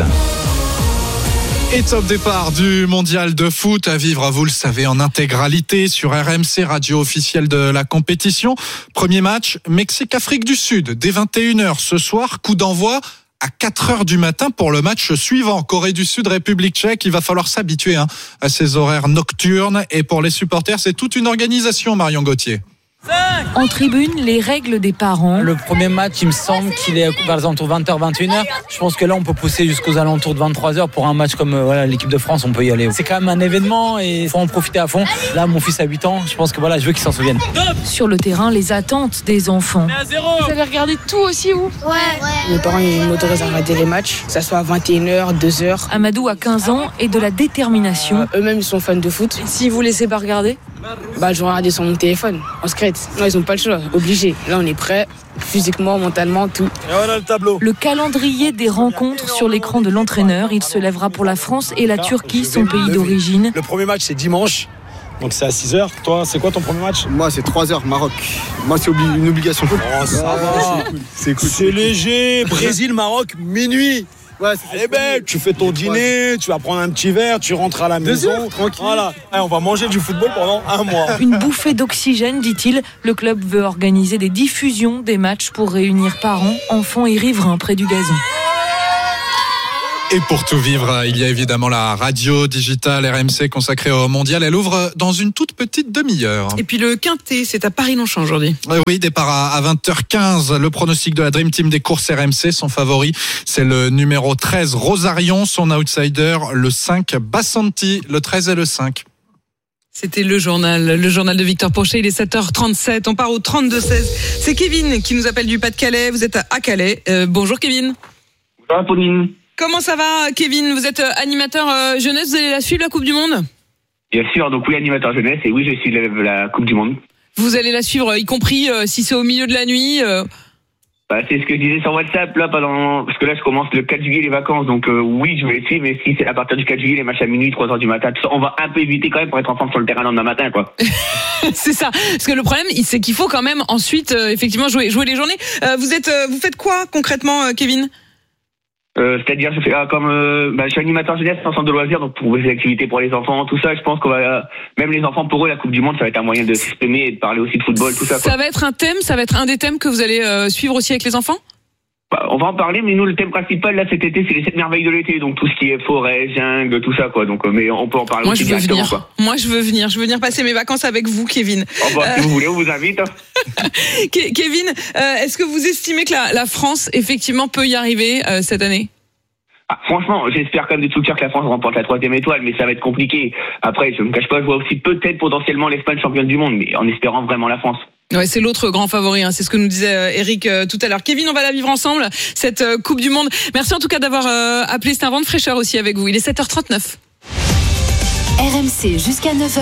Et top départ du mondial de foot à vivre, vous le savez, en intégralité sur RMC, radio officielle de la compétition. Premier match, Mexique-Afrique du Sud, dès 21h ce soir, coup d'envoi à 4h du matin pour le match suivant. Corée du Sud, République tchèque, il va falloir s'habituer à ces horaires nocturnes. Et pour les supporters, c'est toute une organisation, Marion Gauthier.
En tribune, les règles des parents.
Le premier match, il me semble qu'il est vers les alentours de 20h, 21h. Je pense que là, on peut pousser jusqu'aux alentours de 23h. Pour un match comme l'équipe de France, on peut y aller. C'est quand même un événement et il faut en profiter à fond. Là, mon fils a 8 ans, je pense que je veux qu'il s'en souvienne.
Sur le terrain, les attentes des enfants.
Vous avez regardé tout aussi, vous ?
Ouais.
Mes parents, ils m'autorisent à regarder les matchs, que ça soit à 21h, 2h.
Amadou a 15 ans et de la détermination.
Eux-mêmes, ils sont fans de foot.
Si vous laissez pas regarder ?
Je vais regarder sur mon téléphone, en secret. Non, ils ont pas le choix, obligé. Là, on est prêts, physiquement, mentalement, tout.
Et voilà le tableau.
Le calendrier des rencontres sur l'écran de l'entraîneur. Il se lèvera pour la France et la Turquie, son pays d'origine.
Le premier match, c'est dimanche. Donc c'est à 6h. Toi, c'est quoi ton premier match ?
Moi, c'est 3h, Maroc. Moi, c'est une obligation.
Oh, ça va.
C'est cool.
C'est léger. Brésil, Maroc, minuit.
Ouais,
allez belle, tu fais ton dîner, tu vas prendre un petit verre, tu rentres à la maison,
tranquille.
Voilà. Et on va manger du football pendant un mois.
Une bouffée d'oxygène, dit-il. Le club veut organiser des diffusions des matchs pour réunir parents, enfants et riverains près du gazon.
Et pour tout vivre, il y a évidemment la radio digitale RMC consacrée au mondial. Elle ouvre dans une toute petite demi-heure.
Et puis le Quintet, c'est à Paris-Longchamp aujourd'hui.
Oui, départ à 20h15. Le pronostic de la Dream Team des courses RMC, son favori, c'est le numéro 13, Rosarion. Son outsider, le 5, Bassanti. Le 13 et le 5.
C'était le journal de Victor Pochet, il est 7h37, on part au 32-16. C'est Kevin qui nous appelle du Pas-de-Calais, vous êtes à Calais. Bonjour Kevin.
Bonjour Apolline.
Comment ça va Kevin ? Vous êtes animateur jeunesse, vous allez la suivre la Coupe du Monde ?
Bien sûr, donc oui, animateur jeunesse, et oui, je suis la Coupe du Monde.
Vous allez la suivre, y compris si c'est au milieu de la nuit
C'est ce que je disais sur WhatsApp, là, parce que là, je commence le 4 juillet les vacances, donc oui, je vais les suivre, mais si c'est à partir du 4 juillet, les matchs à minuit, 3h du matin, tout ça, on va un peu éviter quand même pour être en forme sur le terrain le lendemain matin, quoi.
C'est ça, parce que le problème, c'est qu'il faut quand même ensuite, effectivement, jouer les journées. Vous faites quoi concrètement, Kevin ?
C'est-à-dire, je fais je suis animateur jeunesse en centre de loisirs, donc pour des activités pour les enfants, tout ça. Je pense qu'on va, même les enfants, pour eux, la Coupe du Monde, ça va être un moyen de s'exprimer et de parler aussi de football, tout ça.
Ça va être un thème, ça va être un des thèmes que vous allez suivre aussi avec les enfants ?
On va en parler, mais nous, le thème principal, là, cet été, c'est les 7 merveilles de l'été, donc tout ce qui est forêt, jungle, tout ça, quoi. Donc, mais on peut en parler aussi directement, quoi.
Moi, je veux venir passer mes vacances avec vous, Kevin.
Si vous voulez, on vous invite.
Kevin, est-ce que vous estimez que la France, effectivement, peut y arriver cette année ?
Franchement, j'espère quand même de tout cœur que la France remporte la 3e étoile, mais ça va être compliqué. Après, je me cache pas, je vois aussi peut-être potentiellement l'Espagne championne du monde, mais en espérant vraiment la France.
Ouais, c'est l'autre grand favori, c'est ce que nous disait Eric tout à l'heure. Kevin, on va la vivre ensemble, cette Coupe du Monde. Merci en tout cas d'avoir appelé, c'est un vent de fraîcheur aussi avec vous. Il est 7h39.
RMC jusqu'à 9h.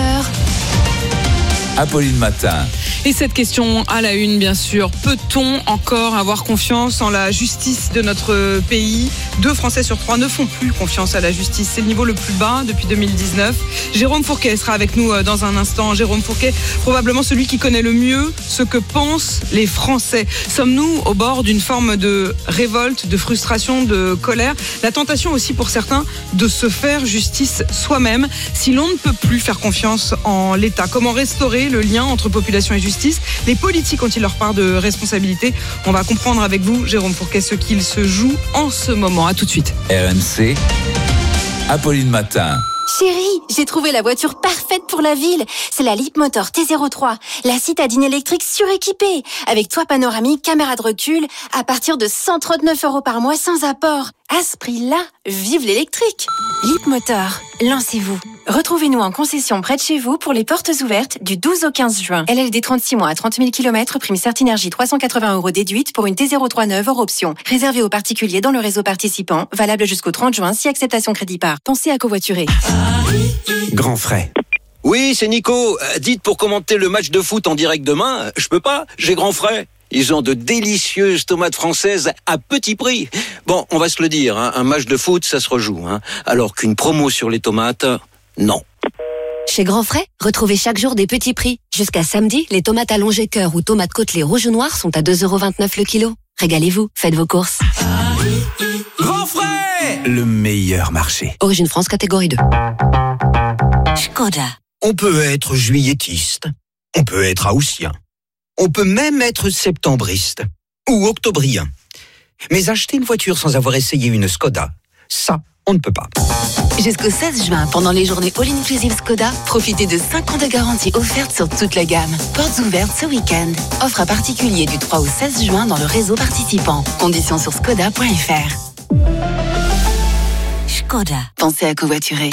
Apolline Matin.
Et cette question à la une, bien sûr. Peut-on encore avoir confiance en la justice de notre pays ? 2 Français sur 3 ne font plus confiance à la justice. C'est le niveau le plus bas depuis 2019. Jérôme Fourquet sera avec nous dans un instant. Jérôme Fourquet, probablement celui qui connaît le mieux ce que pensent les Français. Sommes-nous au bord d'une forme de révolte, de frustration, de colère ? La tentation aussi pour certains de se faire justice soi-même si l'on ne peut plus faire confiance en l'État. Comment restaurer le lien entre population et justice ? Les politiques ont-ils leur part de responsabilité ? On va comprendre avec vous, Jérôme Fourquet, ce qu'il se joue en ce moment. À tout de suite.
RMC, Apolline Matin.
Chérie, j'ai trouvé la voiture parfaite pour la ville. C'est la Leapmotor T03, la citadine électrique suréquipée, avec toit panoramique, caméra de recul, à partir de 139 € par mois sans apport. À ce prix-là, vive l'électrique. Leapmotor, lancez-vous. Retrouvez-nous en concession près de chez vous pour les portes ouvertes du 12 au 15 juin. LLD 36 mois à 30 000 km, prime Certinergie 380 € déduite pour une T03 neuve hors option. Réservé aux particuliers dans le réseau participant, valable jusqu'au 30 juin si acceptation crédit par. Pensez à covoiturer.
Grand frais. Oui, c'est Nico. Dites pour commenter le match de foot en direct demain, je peux pas, j'ai grand frais. Ils ont de délicieuses tomates françaises à petit prix. Bon, on va se le dire, un match de foot, ça se rejoue. Alors qu'une promo sur les tomates, non.
Chez Grand Frais, retrouvez chaque jour des petits prix. Jusqu'à samedi, les tomates allongées cœur ou tomates côtelées rouge ou noir sont à 2,29 € le kilo. Régalez-vous, faites vos courses.
Grand frais, le meilleur marché.
Origine France, catégorie 2.
Škoda. On peut être juillettiste, on peut être haussien, on peut même être septembriste ou octobrien. Mais acheter une voiture sans avoir essayé une Škoda, ça,
on ne peut pas.
Jusqu'au 16 juin, pendant les journées All Inclusive Skoda, profitez de 5 ans de garantie offerte sur toute la gamme. Portes ouvertes ce week-end. Offre à particulier du 3 au 16 juin dans le réseau participant. Conditions sur skoda.fr. Skoda. Pensez à covoiturer.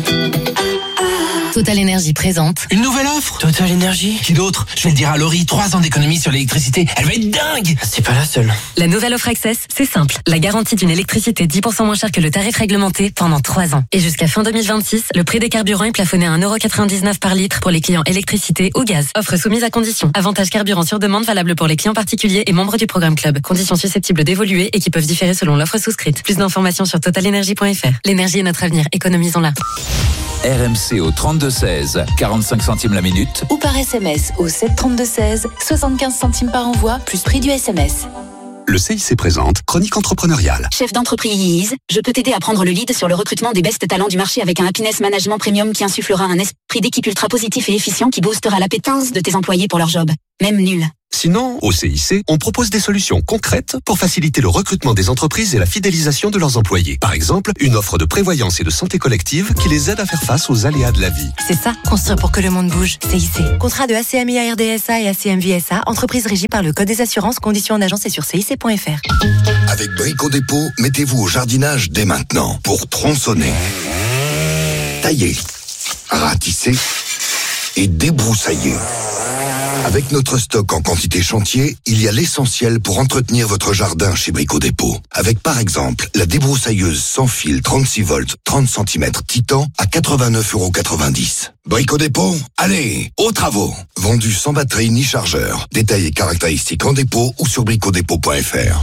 Total Énergie présente.
Une nouvelle offre Total Énergie. Qui d'autre? Je vais le dire à Laurie, 3 ans d'économie sur l'électricité. Elle va être dingue. C'est pas la seule.
La nouvelle offre Access, c'est simple. La garantie d'une électricité 10% moins chère que le tarif réglementé pendant 3 ans. Et jusqu'à fin 2026, le prix des carburants est plafonné à 1,99€ par litre pour les clients électricité ou gaz. Offre soumise à conditions. Avantage carburant sur demande valable pour les clients particuliers et membres du programme Club. Conditions susceptibles d'évoluer et qui peuvent différer selon l'offre souscrite. Plus d'informations sur totalenergie.fr. L'énergie est notre avenir. Économisons-la.
RMC au 32-16, 45 centimes la minute.
Ou par SMS au 732-16, 75 centimes par envoi, plus prix du SMS.
Le CIC présente Chronique entrepreneuriale.
Chef d'entreprise, je peux t'aider à prendre le lead sur le recrutement des best talents du marché avec un Happiness Management Premium qui insufflera un esprit d'équipe ultra positif et efficient qui boostera l'appétence de tes employés pour leur job. Même nul.
Sinon, au CIC, on propose des solutions concrètes pour faciliter le recrutement des entreprises et la fidélisation de leurs employés. Par exemple, une offre de prévoyance et de santé collective qui les aide à faire face aux aléas de la vie.
C'est ça, construire pour que le monde bouge. CIC. Contrat de ACMI ARDSA et ACMVSA, entreprise régie par le Code des assurances, conditions en agence et sur CIC.fr.
Avec Brico Dépôt, mettez-vous au jardinage dès maintenant pour tronçonner, tailler, ratisser et débroussailler. Avec notre stock en quantité chantier, il y a l'essentiel pour entretenir votre jardin chez Brico Dépôt. Avec par exemple la débroussailleuse sans fil 36 volts 30 cm Titan à 89,90€. Brico Dépôt, allez, aux travaux. Vendu sans batterie ni chargeur. Détails et caractéristiques en dépôt ou sur bricodépôt.fr.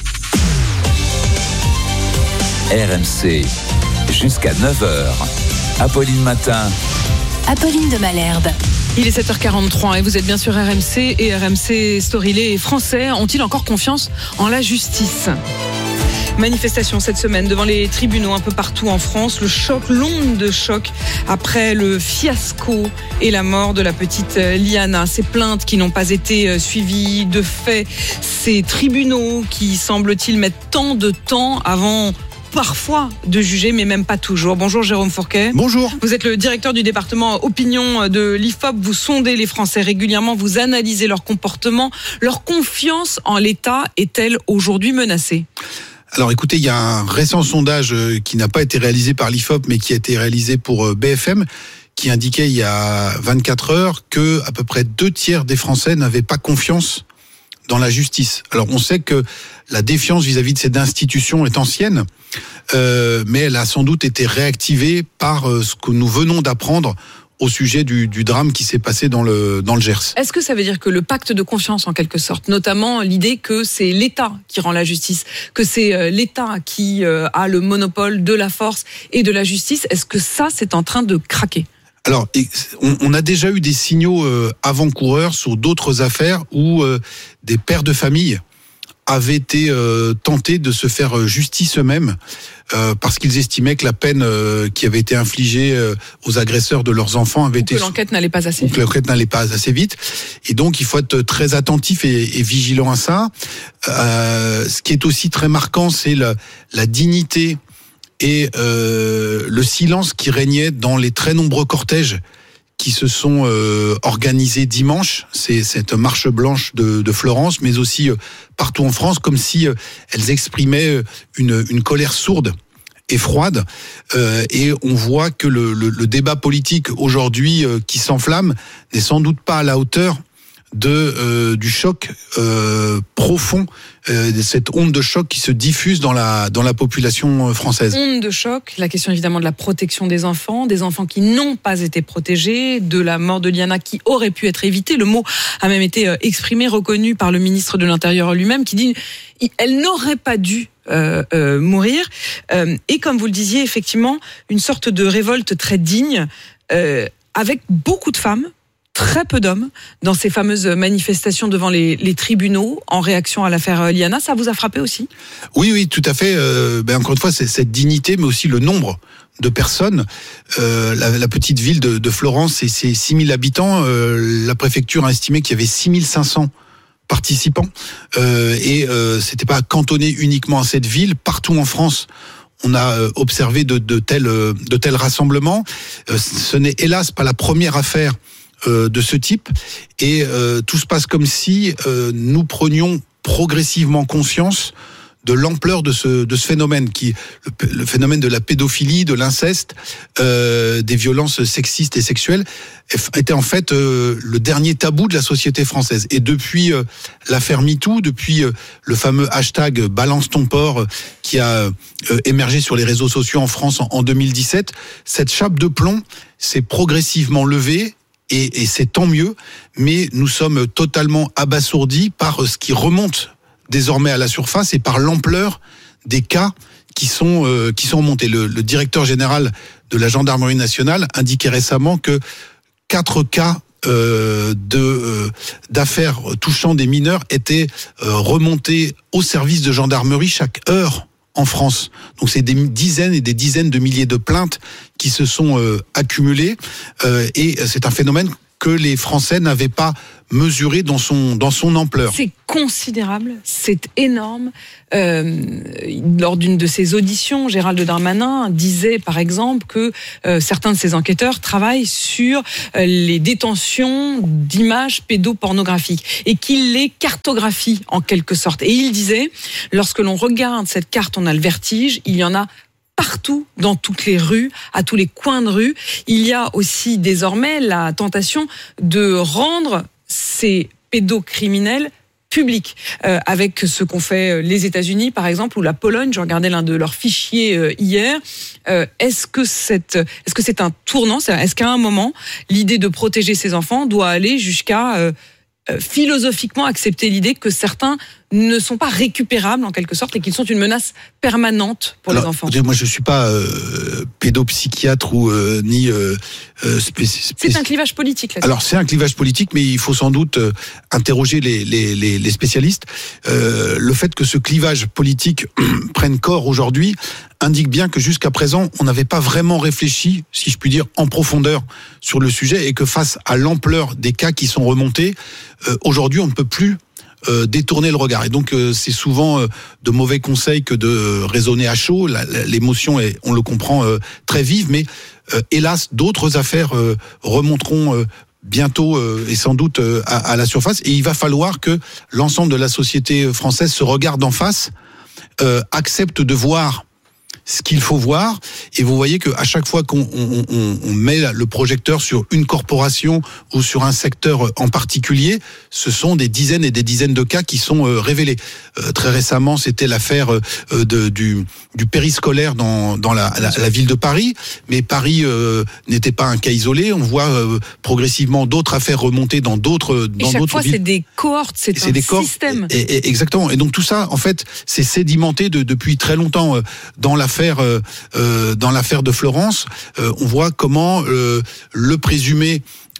RMC, jusqu'à 9h. Apolline Matin.
Apolline de Malherbe.
Il est 7h43 et vous êtes bien sur RMC et RMC Story. Les Français ont-ils encore confiance en la justice ? Manifestation cette semaine devant les tribunaux un peu partout en France. Le choc, l'onde de choc après le fiasco et la mort de la petite Liana. Ces plaintes qui n'ont pas été suivies de fait. Ces tribunaux qui semble-t-il mettent tant de temps avant parfois de juger, mais même pas toujours. Bonjour Jérôme Fourquet.
Bonjour.
Vous êtes le directeur du département opinion de l'IFOP. Vous sondez les Français régulièrement, vous analysez leur comportement. Leur confiance en l'État est-elle aujourd'hui menacée ?
Alors écoutez, il y a un récent sondage qui n'a pas été réalisé par l'IFOP, mais qui a été réalisé pour BFM, qui indiquait il y a 24 heures que à peu près 2/3 des Français n'avaient pas confiance dans la justice. Alors on sait que la défiance vis-à-vis de cette institution est ancienne, mais elle a sans doute été réactivée par ce que nous venons d'apprendre au sujet du drame qui s'est passé dans le Gers.
Est-ce que ça veut dire que le pacte de confiance, en quelque sorte, notamment l'idée que c'est l'État qui rend la justice, que c'est l'État qui a le monopole de la force et de la justice, est-ce que ça, c'est en train de craquer ?
Alors, on a déjà eu des signaux avant-coureurs sur d'autres affaires où des pères de famille avaient été tentés de se faire justice eux-mêmes parce qu'ils estimaient que la peine qui avait été infligée aux agresseurs de leurs enfants avait été...
que l'enquête n'allait pas assez vite.
Que l'enquête n'allait pas assez vite. Et donc, il faut être très attentif et vigilant à ça. Ce qui est aussi très marquant, c'est la dignité et le silence qui régnait dans les très nombreux cortèges qui se sont organisés dimanche. C'est cette marche blanche de Florence, mais aussi partout en France, comme si elles exprimaient une colère sourde et froide. Et on voit que le débat politique aujourd'hui qui s'enflamme n'est sans doute pas à la hauteur du choc profond, de cette onde de choc qui se diffuse dans la population française.
Onde de choc, la question évidemment de la protection des enfants qui n'ont pas été protégés, de la mort de Liana qui aurait pu être évitée. Le mot a même été exprimé, reconnu par le ministre de l'Intérieur lui-même, qui dit elle n'aurait pas dû mourir. Et comme vous le disiez, effectivement, une sorte de révolte très digne, avec beaucoup de femmes, très peu d'hommes dans ces fameuses manifestations devant les tribunaux en réaction à l'affaire Liana. Ça vous a frappé aussi ?
Oui, tout à fait. Encore une fois, c'est cette dignité, mais aussi le nombre de personnes. La petite ville de Florence, c'est 6000 habitants. La préfecture a estimé qu'il y avait 6500 participants. Et c'était pas cantonné uniquement à cette ville. Partout en France, on a observé de tels rassemblements. Ce n'est hélas pas la première affaire de ce type, et tout se passe comme si nous prenions progressivement conscience de l'ampleur de ce phénomène, le phénomène de la pédophilie, de l'inceste, des violences sexistes et sexuelles, était en fait le dernier tabou de la société française. Et depuis l'affaire MeToo, depuis le fameux hashtag Balance ton porc qui a émergé sur les réseaux sociaux en France en 2017, cette chape de plomb s'est progressivement levée. Et c'est tant mieux, mais nous sommes totalement abasourdis par ce qui remonte désormais à la surface et par l'ampleur des cas qui sont montés. Le directeur général de la gendarmerie nationale indiquait récemment que 4 cas d'affaires touchant des mineurs étaient remontés au service de gendarmerie chaque heure en France. Donc c'est des dizaines et des dizaines de milliers de plaintes qui se sont accumulées, et c'est un phénomène que les Français n'avaient pas mesuré dans son ampleur.
C'est considérable, c'est énorme. Lors d'une de ses auditions, Gérald Darmanin disait par exemple que certains de ses enquêteurs travaillent sur les détentions d'images pédopornographiques et qu'il les cartographie en quelque sorte. Et il disait, lorsque l'on regarde cette carte, on a le vertige, il y en a partout, dans toutes les rues, à tous les coins de rue. Il y a aussi désormais la tentation de rendre ces pédocriminels publics, avec ce qu'ont fait les États-Unis, par exemple, ou la Pologne. Je regardais l'un de leurs fichiers hier. Est-ce que c'est un tournant ? Est-ce qu'à un moment, l'idée de protéger ces enfants doit aller jusqu'à philosophiquement accepter l'idée que certains ne sont pas récupérables en quelque sorte et qu'ils sont une menace permanente pour les enfants?
Moi, je suis pas pédopsychiatre ou ni spécialiste.
C'est un clivage politique.
Alors, c'est un clivage politique, mais il faut sans doute interroger les spécialistes. Le fait que ce clivage politique prenne corps aujourd'hui indique bien que jusqu'à présent, on n'avait pas vraiment réfléchi, si je puis dire, en profondeur sur le sujet, et que face à l'ampleur des cas qui sont remontés, aujourd'hui, on ne peut plus détourner le regard. Et donc, c'est souvent de mauvais conseils que de raisonner à chaud. L'émotion est, on le comprend, très vive, mais hélas, d'autres affaires remonteront bientôt et sans doute à la surface. Et il va falloir que l'ensemble de la société française se regarde en face, accepte de voir ce qu'il faut voir, et vous voyez qu'à chaque fois qu'on met le projecteur sur une corporation ou sur un secteur en particulier, ce sont des dizaines et des dizaines de cas qui sont révélés. Très récemment, c'était l'affaire du périscolaire dans la ville de Paris, mais Paris n'était pas un cas isolé. On voit progressivement d'autres affaires remonter dans d'autres villes. Et chaque fois,
c'est des cohortes, c'est un système.
Exactement. Et donc tout ça, en fait, c'est sédimenté depuis très longtemps. Dans l'affaire de Florence, on voit comment le présumé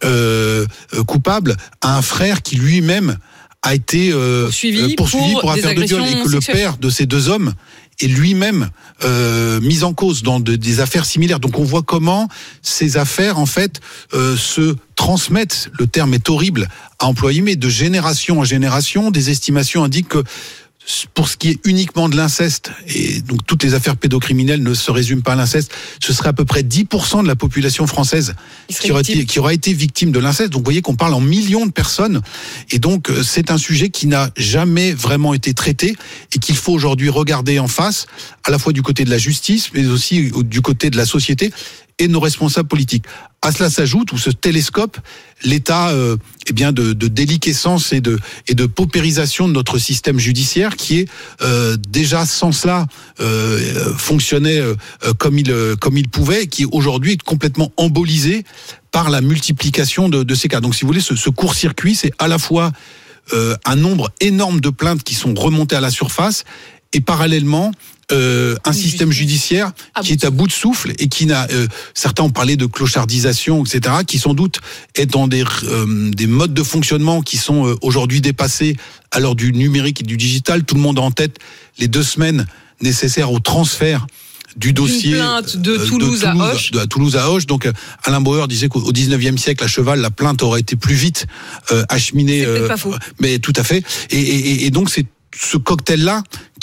coupable a un frère qui lui-même a été poursuivi pour affaire de viol, et que le père de ces deux hommes est lui-même mis en cause dans des affaires similaires. Donc on voit comment ces affaires, en fait, se transmettent, le terme est horrible à employer, mais de génération en génération. Des estimations indiquent que pour ce qui est uniquement de l'inceste, et donc toutes les affaires pédocriminelles ne se résument pas à l'inceste, ce serait à peu près 10% de la population française qui aura été victime de l'inceste. Donc vous voyez qu'on parle en millions de personnes, et donc c'est un sujet qui n'a jamais vraiment été traité et qu'il faut aujourd'hui regarder en face, à la fois du côté de la justice, mais aussi du côté de la société et nos responsables politiques. À cela s'ajoute, ou ce télescope, l'état de déliquescence et de paupérisation de notre système judiciaire, qui est déjà sans cela fonctionnait comme il pouvait, et qui aujourd'hui est complètement embolisé par la multiplication de ces cas. Donc si vous voulez, ce court-circuit, c'est à la fois un nombre énorme de plaintes qui sont remontées à la surface, et parallèlement un système judiciaire qui est à bout de souffle et qui n'a, certains ont parlé de clochardisation, etc., qui sans doute est dans des modes de fonctionnement qui sont aujourd'hui dépassés à l'heure du numérique et du digital. Tout le monde a en tête les 2 semaines nécessaires au transfert du dossier
de Toulouse
à Auch. Donc Alain Bauer disait qu'au 19e siècle, à cheval, la plainte aurait été plus vite acheminée.
C'est peut-être pas faux.
Mais tout à fait. Et donc c'est ce cocktail-là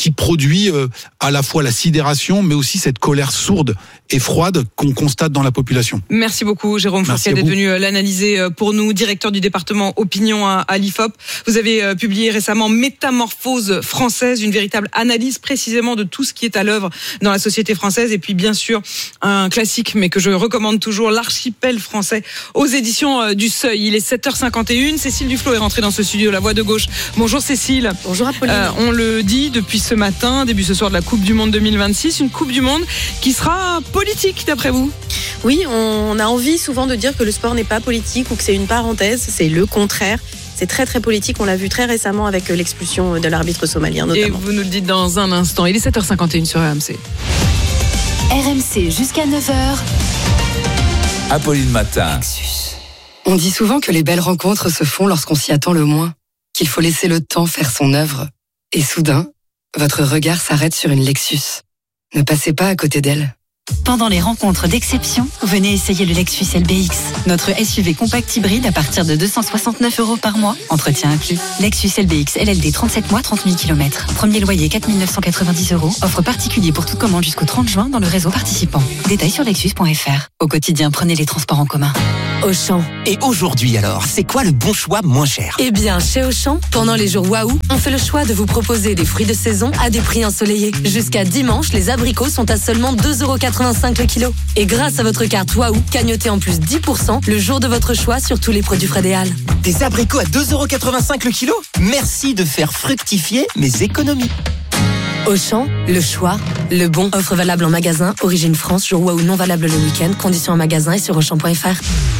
qui produit à la fois la sidération, mais aussi cette colère sourde et froide qu'on constate dans la population.
Merci beaucoup, Jérôme Fourcade est venu l'analyser pour nous, directeur du département opinion à l'IFOP. Vous avez publié récemment Métamorphose française, une véritable analyse précisément de tout ce qui est à l'œuvre dans la société française. Et puis bien sûr, un classique, mais que je recommande toujours, L'archipel français aux éditions du Seuil. Il est 7h51. Cécile Duflot est rentrée dans ce studio, La Voix de Gauche. Bonjour Cécile.
Bonjour Apolline.
On le dit depuis ce matin, début ce soir de la Coupe du Monde 2026, une Coupe du Monde qui sera politique d'après vous?
Oui, on a envie souvent de dire que le sport n'est pas politique ou que c'est une parenthèse. C'est le contraire. C'est très très politique. On l'a vu très récemment avec l'expulsion de l'arbitre somalien notamment.
Et vous nous le dites dans un instant. Il est 7h51 sur RMC.
RMC jusqu'à 9h.
Apolline Matin.
On dit souvent que les belles rencontres se font lorsqu'on s'y attend le moins, qu'il faut laisser le temps faire son œuvre. Et soudain, votre regard s'arrête sur une Lexus. Ne passez pas à côté d'elle.
Pendant les rencontres d'exception, venez essayer le Lexus LBX. Notre SUV compact hybride à partir de 269 € par mois. Entretien inclus. Lexus LBX LLD 37 mois, 30 000 km. Premier loyer 4 990 €. Offre particulier pour toute commande jusqu'au 30 juin dans le réseau participant. Détails sur lexus.fr. Au quotidien, prenez les transports en commun.
Auchan. Et aujourd'hui alors, c'est quoi le bon choix moins cher?
Eh bien, chez Auchan, pendant les jours Waouh, on fait le choix de vous proposer des fruits de saison à des prix ensoleillés. Jusqu'à dimanche, les abricots sont à seulement 2,85 € le kilo. Et grâce à votre carte Waouh, cagnotez en plus 10% le jour de votre choix sur tous les produits Fred et Hall.
Des abricots à 2,85 € le kilo? Merci de faire fructifier mes économies.
Auchan, le choix, le bon. Offre valable en magasin, origine France, jour Waouh non valable le week-end. Conditions en magasin et sur Auchan.fr.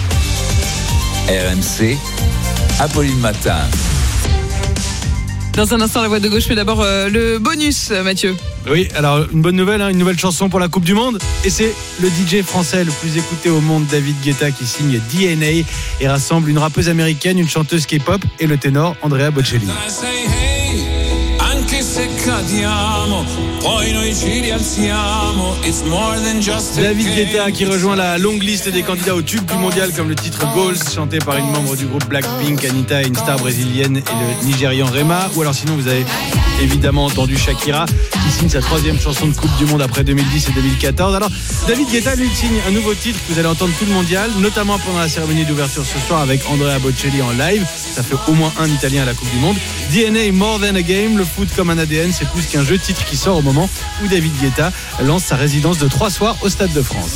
RMC, Apolline Matin.
Dans un instant, La Voix de Gauche, mais d'abord le bonus, Mathieu.
Oui, alors une bonne nouvelle, une nouvelle chanson pour la Coupe du Monde. Et c'est le DJ français le plus écouté au monde, David Guetta, qui signe DNA et rassemble une rappeuse américaine, une chanteuse K-pop et le ténor Andrea Bocelli. David Guetta qui rejoint la longue liste des candidats au tube du mondial comme le titre Ghost, chanté par une membre du groupe Blackpink, Anita, et une star brésilienne, et le Nigérian Rema. Ou alors sinon vous avez évidemment entendu Shakira qui signe sa 3e chanson de Coupe du Monde après 2010 et 2014. Alors David Guetta lui signe un nouveau titre que vous allez entendre tout le mondial, notamment pendant la cérémonie d'ouverture ce soir avec Andrea Bocelli en live. Ça fait au moins un Italien à la Coupe du Monde. DNA More Than a Game, le foot comme un ADN, c'est plus qu'un jeu, titre qui sort au moment où David Guetta lance sa résidence de 3 soirs au Stade de France.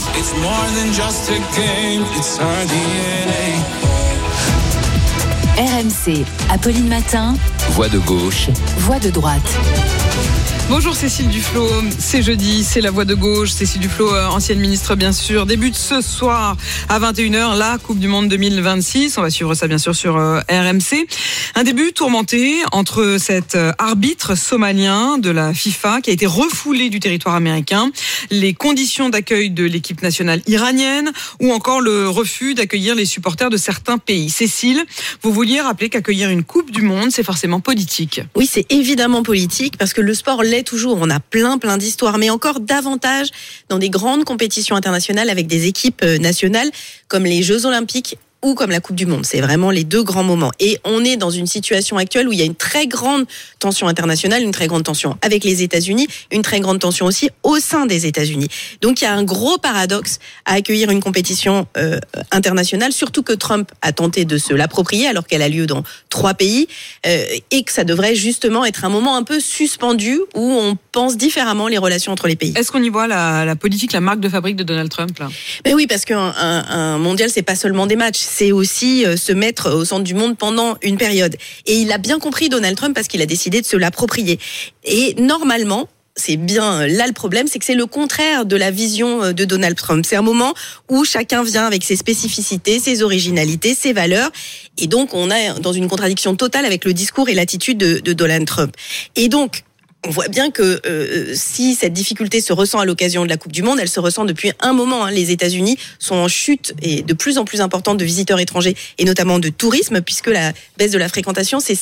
RMC, Apolline Matin.
Voix de gauche.
Voix de droite.
Bonjour Cécile Duflot, c'est jeudi, c'est La Voix de Gauche. Cécile Duflot, ancienne ministre bien sûr, débute ce soir à 21h la Coupe du Monde 2026. On va suivre ça bien sûr sur RMC. Un début tourmenté entre cet arbitre somalien de la FIFA qui a été refoulé du territoire américain, les conditions d'accueil de l'équipe nationale iranienne ou encore le refus d'accueillir les supporters de certains pays. Cécile, vous vouliez rappeler qu'accueillir une Coupe du Monde, c'est forcément politique.
Oui, c'est évidemment politique parce que le sport l'est toujours. On a plein d'histoires, mais encore davantage dans des grandes compétitions internationales avec des équipes nationales comme les Jeux Olympiques ou comme la Coupe du Monde. C'est vraiment les deux grands moments. Et on est dans une situation actuelle où il y a une très grande tension internationale, une très grande tension avec les États-Unis, une très grande tension aussi au sein des États-Unis. Donc il y a un gros paradoxe à accueillir une compétition internationale, surtout que Trump a tenté de se l'approprier alors qu'elle a lieu dans 3 pays et que ça devrait justement être un moment un peu suspendu où on pense différemment les relations entre les pays.
Est-ce qu'on y voit la politique, la marque de fabrique de Donald Trump là ?
Mais oui, parce qu'un mondial, c'est pas seulement des matchs, c'est aussi se mettre au centre du monde pendant une période. Et il a bien compris, Donald Trump, parce qu'il a décidé de se l'approprier. Et normalement, c'est bien là le problème, c'est que c'est le contraire de la vision de Donald Trump. C'est un moment où chacun vient avec ses spécificités, ses originalités, ses valeurs. Et donc, on est dans une contradiction totale avec le discours et l'attitude de Donald Trump. Et donc, on voit bien que si cette difficulté se ressent à l'occasion de la Coupe du Monde, elle se ressent depuis un moment. Les États-Unis sont en chute et de plus en plus importante de visiteurs étrangers et notamment de tourisme, puisque la baisse de la fréquentation, c'est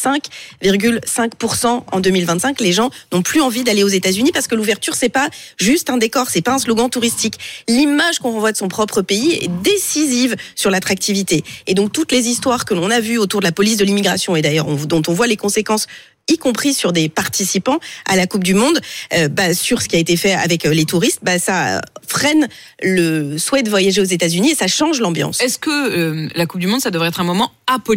5,5% en 2025. Les gens n'ont plus envie d'aller aux États-Unis parce que l'ouverture, c'est pas juste un décor, c'est pas un slogan touristique. L'image qu'on renvoie de son propre pays est décisive sur l'attractivité. Et donc toutes les histoires que l'on a vues autour de la police de l'immigration et d'ailleurs dont on voit les conséquences y compris sur des participants à la Coupe du Monde, sur ce qui a été fait avec les touristes, ça freine le souhait de voyager aux États-Unis et ça change l'ambiance.
Est-ce que la Coupe du Monde, ça devrait être un moment apolitique ?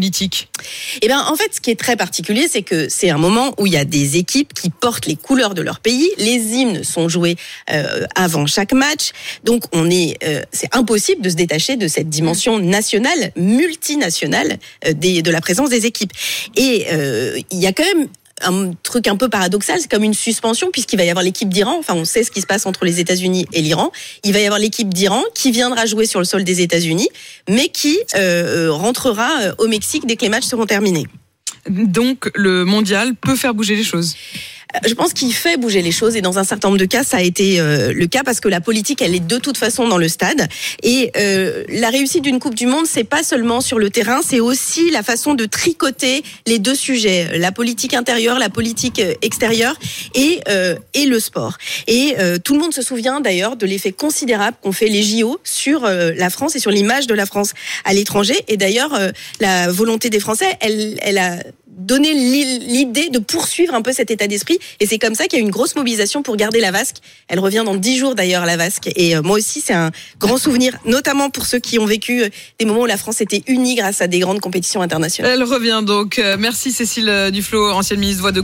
En fait, ce qui est très particulier, c'est que c'est un moment où il y a des équipes qui portent les couleurs de leur pays. Les hymnes sont joués avant chaque match, donc c'est impossible de se détacher de cette dimension nationale, multinationale de la présence des équipes. Et il y a quand même un truc un peu paradoxal, c'est comme une suspension puisqu'il va y avoir l'équipe d'Iran, on sait ce qui se passe entre les États-Unis et l'Iran, il va y avoir l'équipe d'Iran qui viendra jouer sur le sol des États-Unis, mais qui rentrera au Mexique dès que les matchs seront terminés.
Donc le mondial peut faire bouger les choses.
Je pense qu'il fait bouger les choses et dans un certain nombre de cas, ça a été le cas parce que la politique, elle est de toute façon dans le stade. Et la réussite d'une Coupe du Monde, c'est pas seulement sur le terrain, c'est aussi la façon de tricoter les deux sujets, la politique intérieure, la politique extérieure et le sport. Et tout le monde se souvient d'ailleurs de l'effet considérable qu'ont fait les JO sur la France et sur l'image de la France à l'étranger. Et d'ailleurs, la volonté des Français, elle a donner l'idée de poursuivre un peu cet état d'esprit. Et c'est comme ça qu'il y a une grosse mobilisation pour garder la vasque. Elle revient dans 10 jours d'ailleurs, la vasque. Et moi aussi, c'est un grand souvenir, notamment pour ceux qui ont vécu des moments où la France était unie grâce à des grandes compétitions internationales.
Elle revient donc. Merci Cécile Duflot, ancienne ministre voix de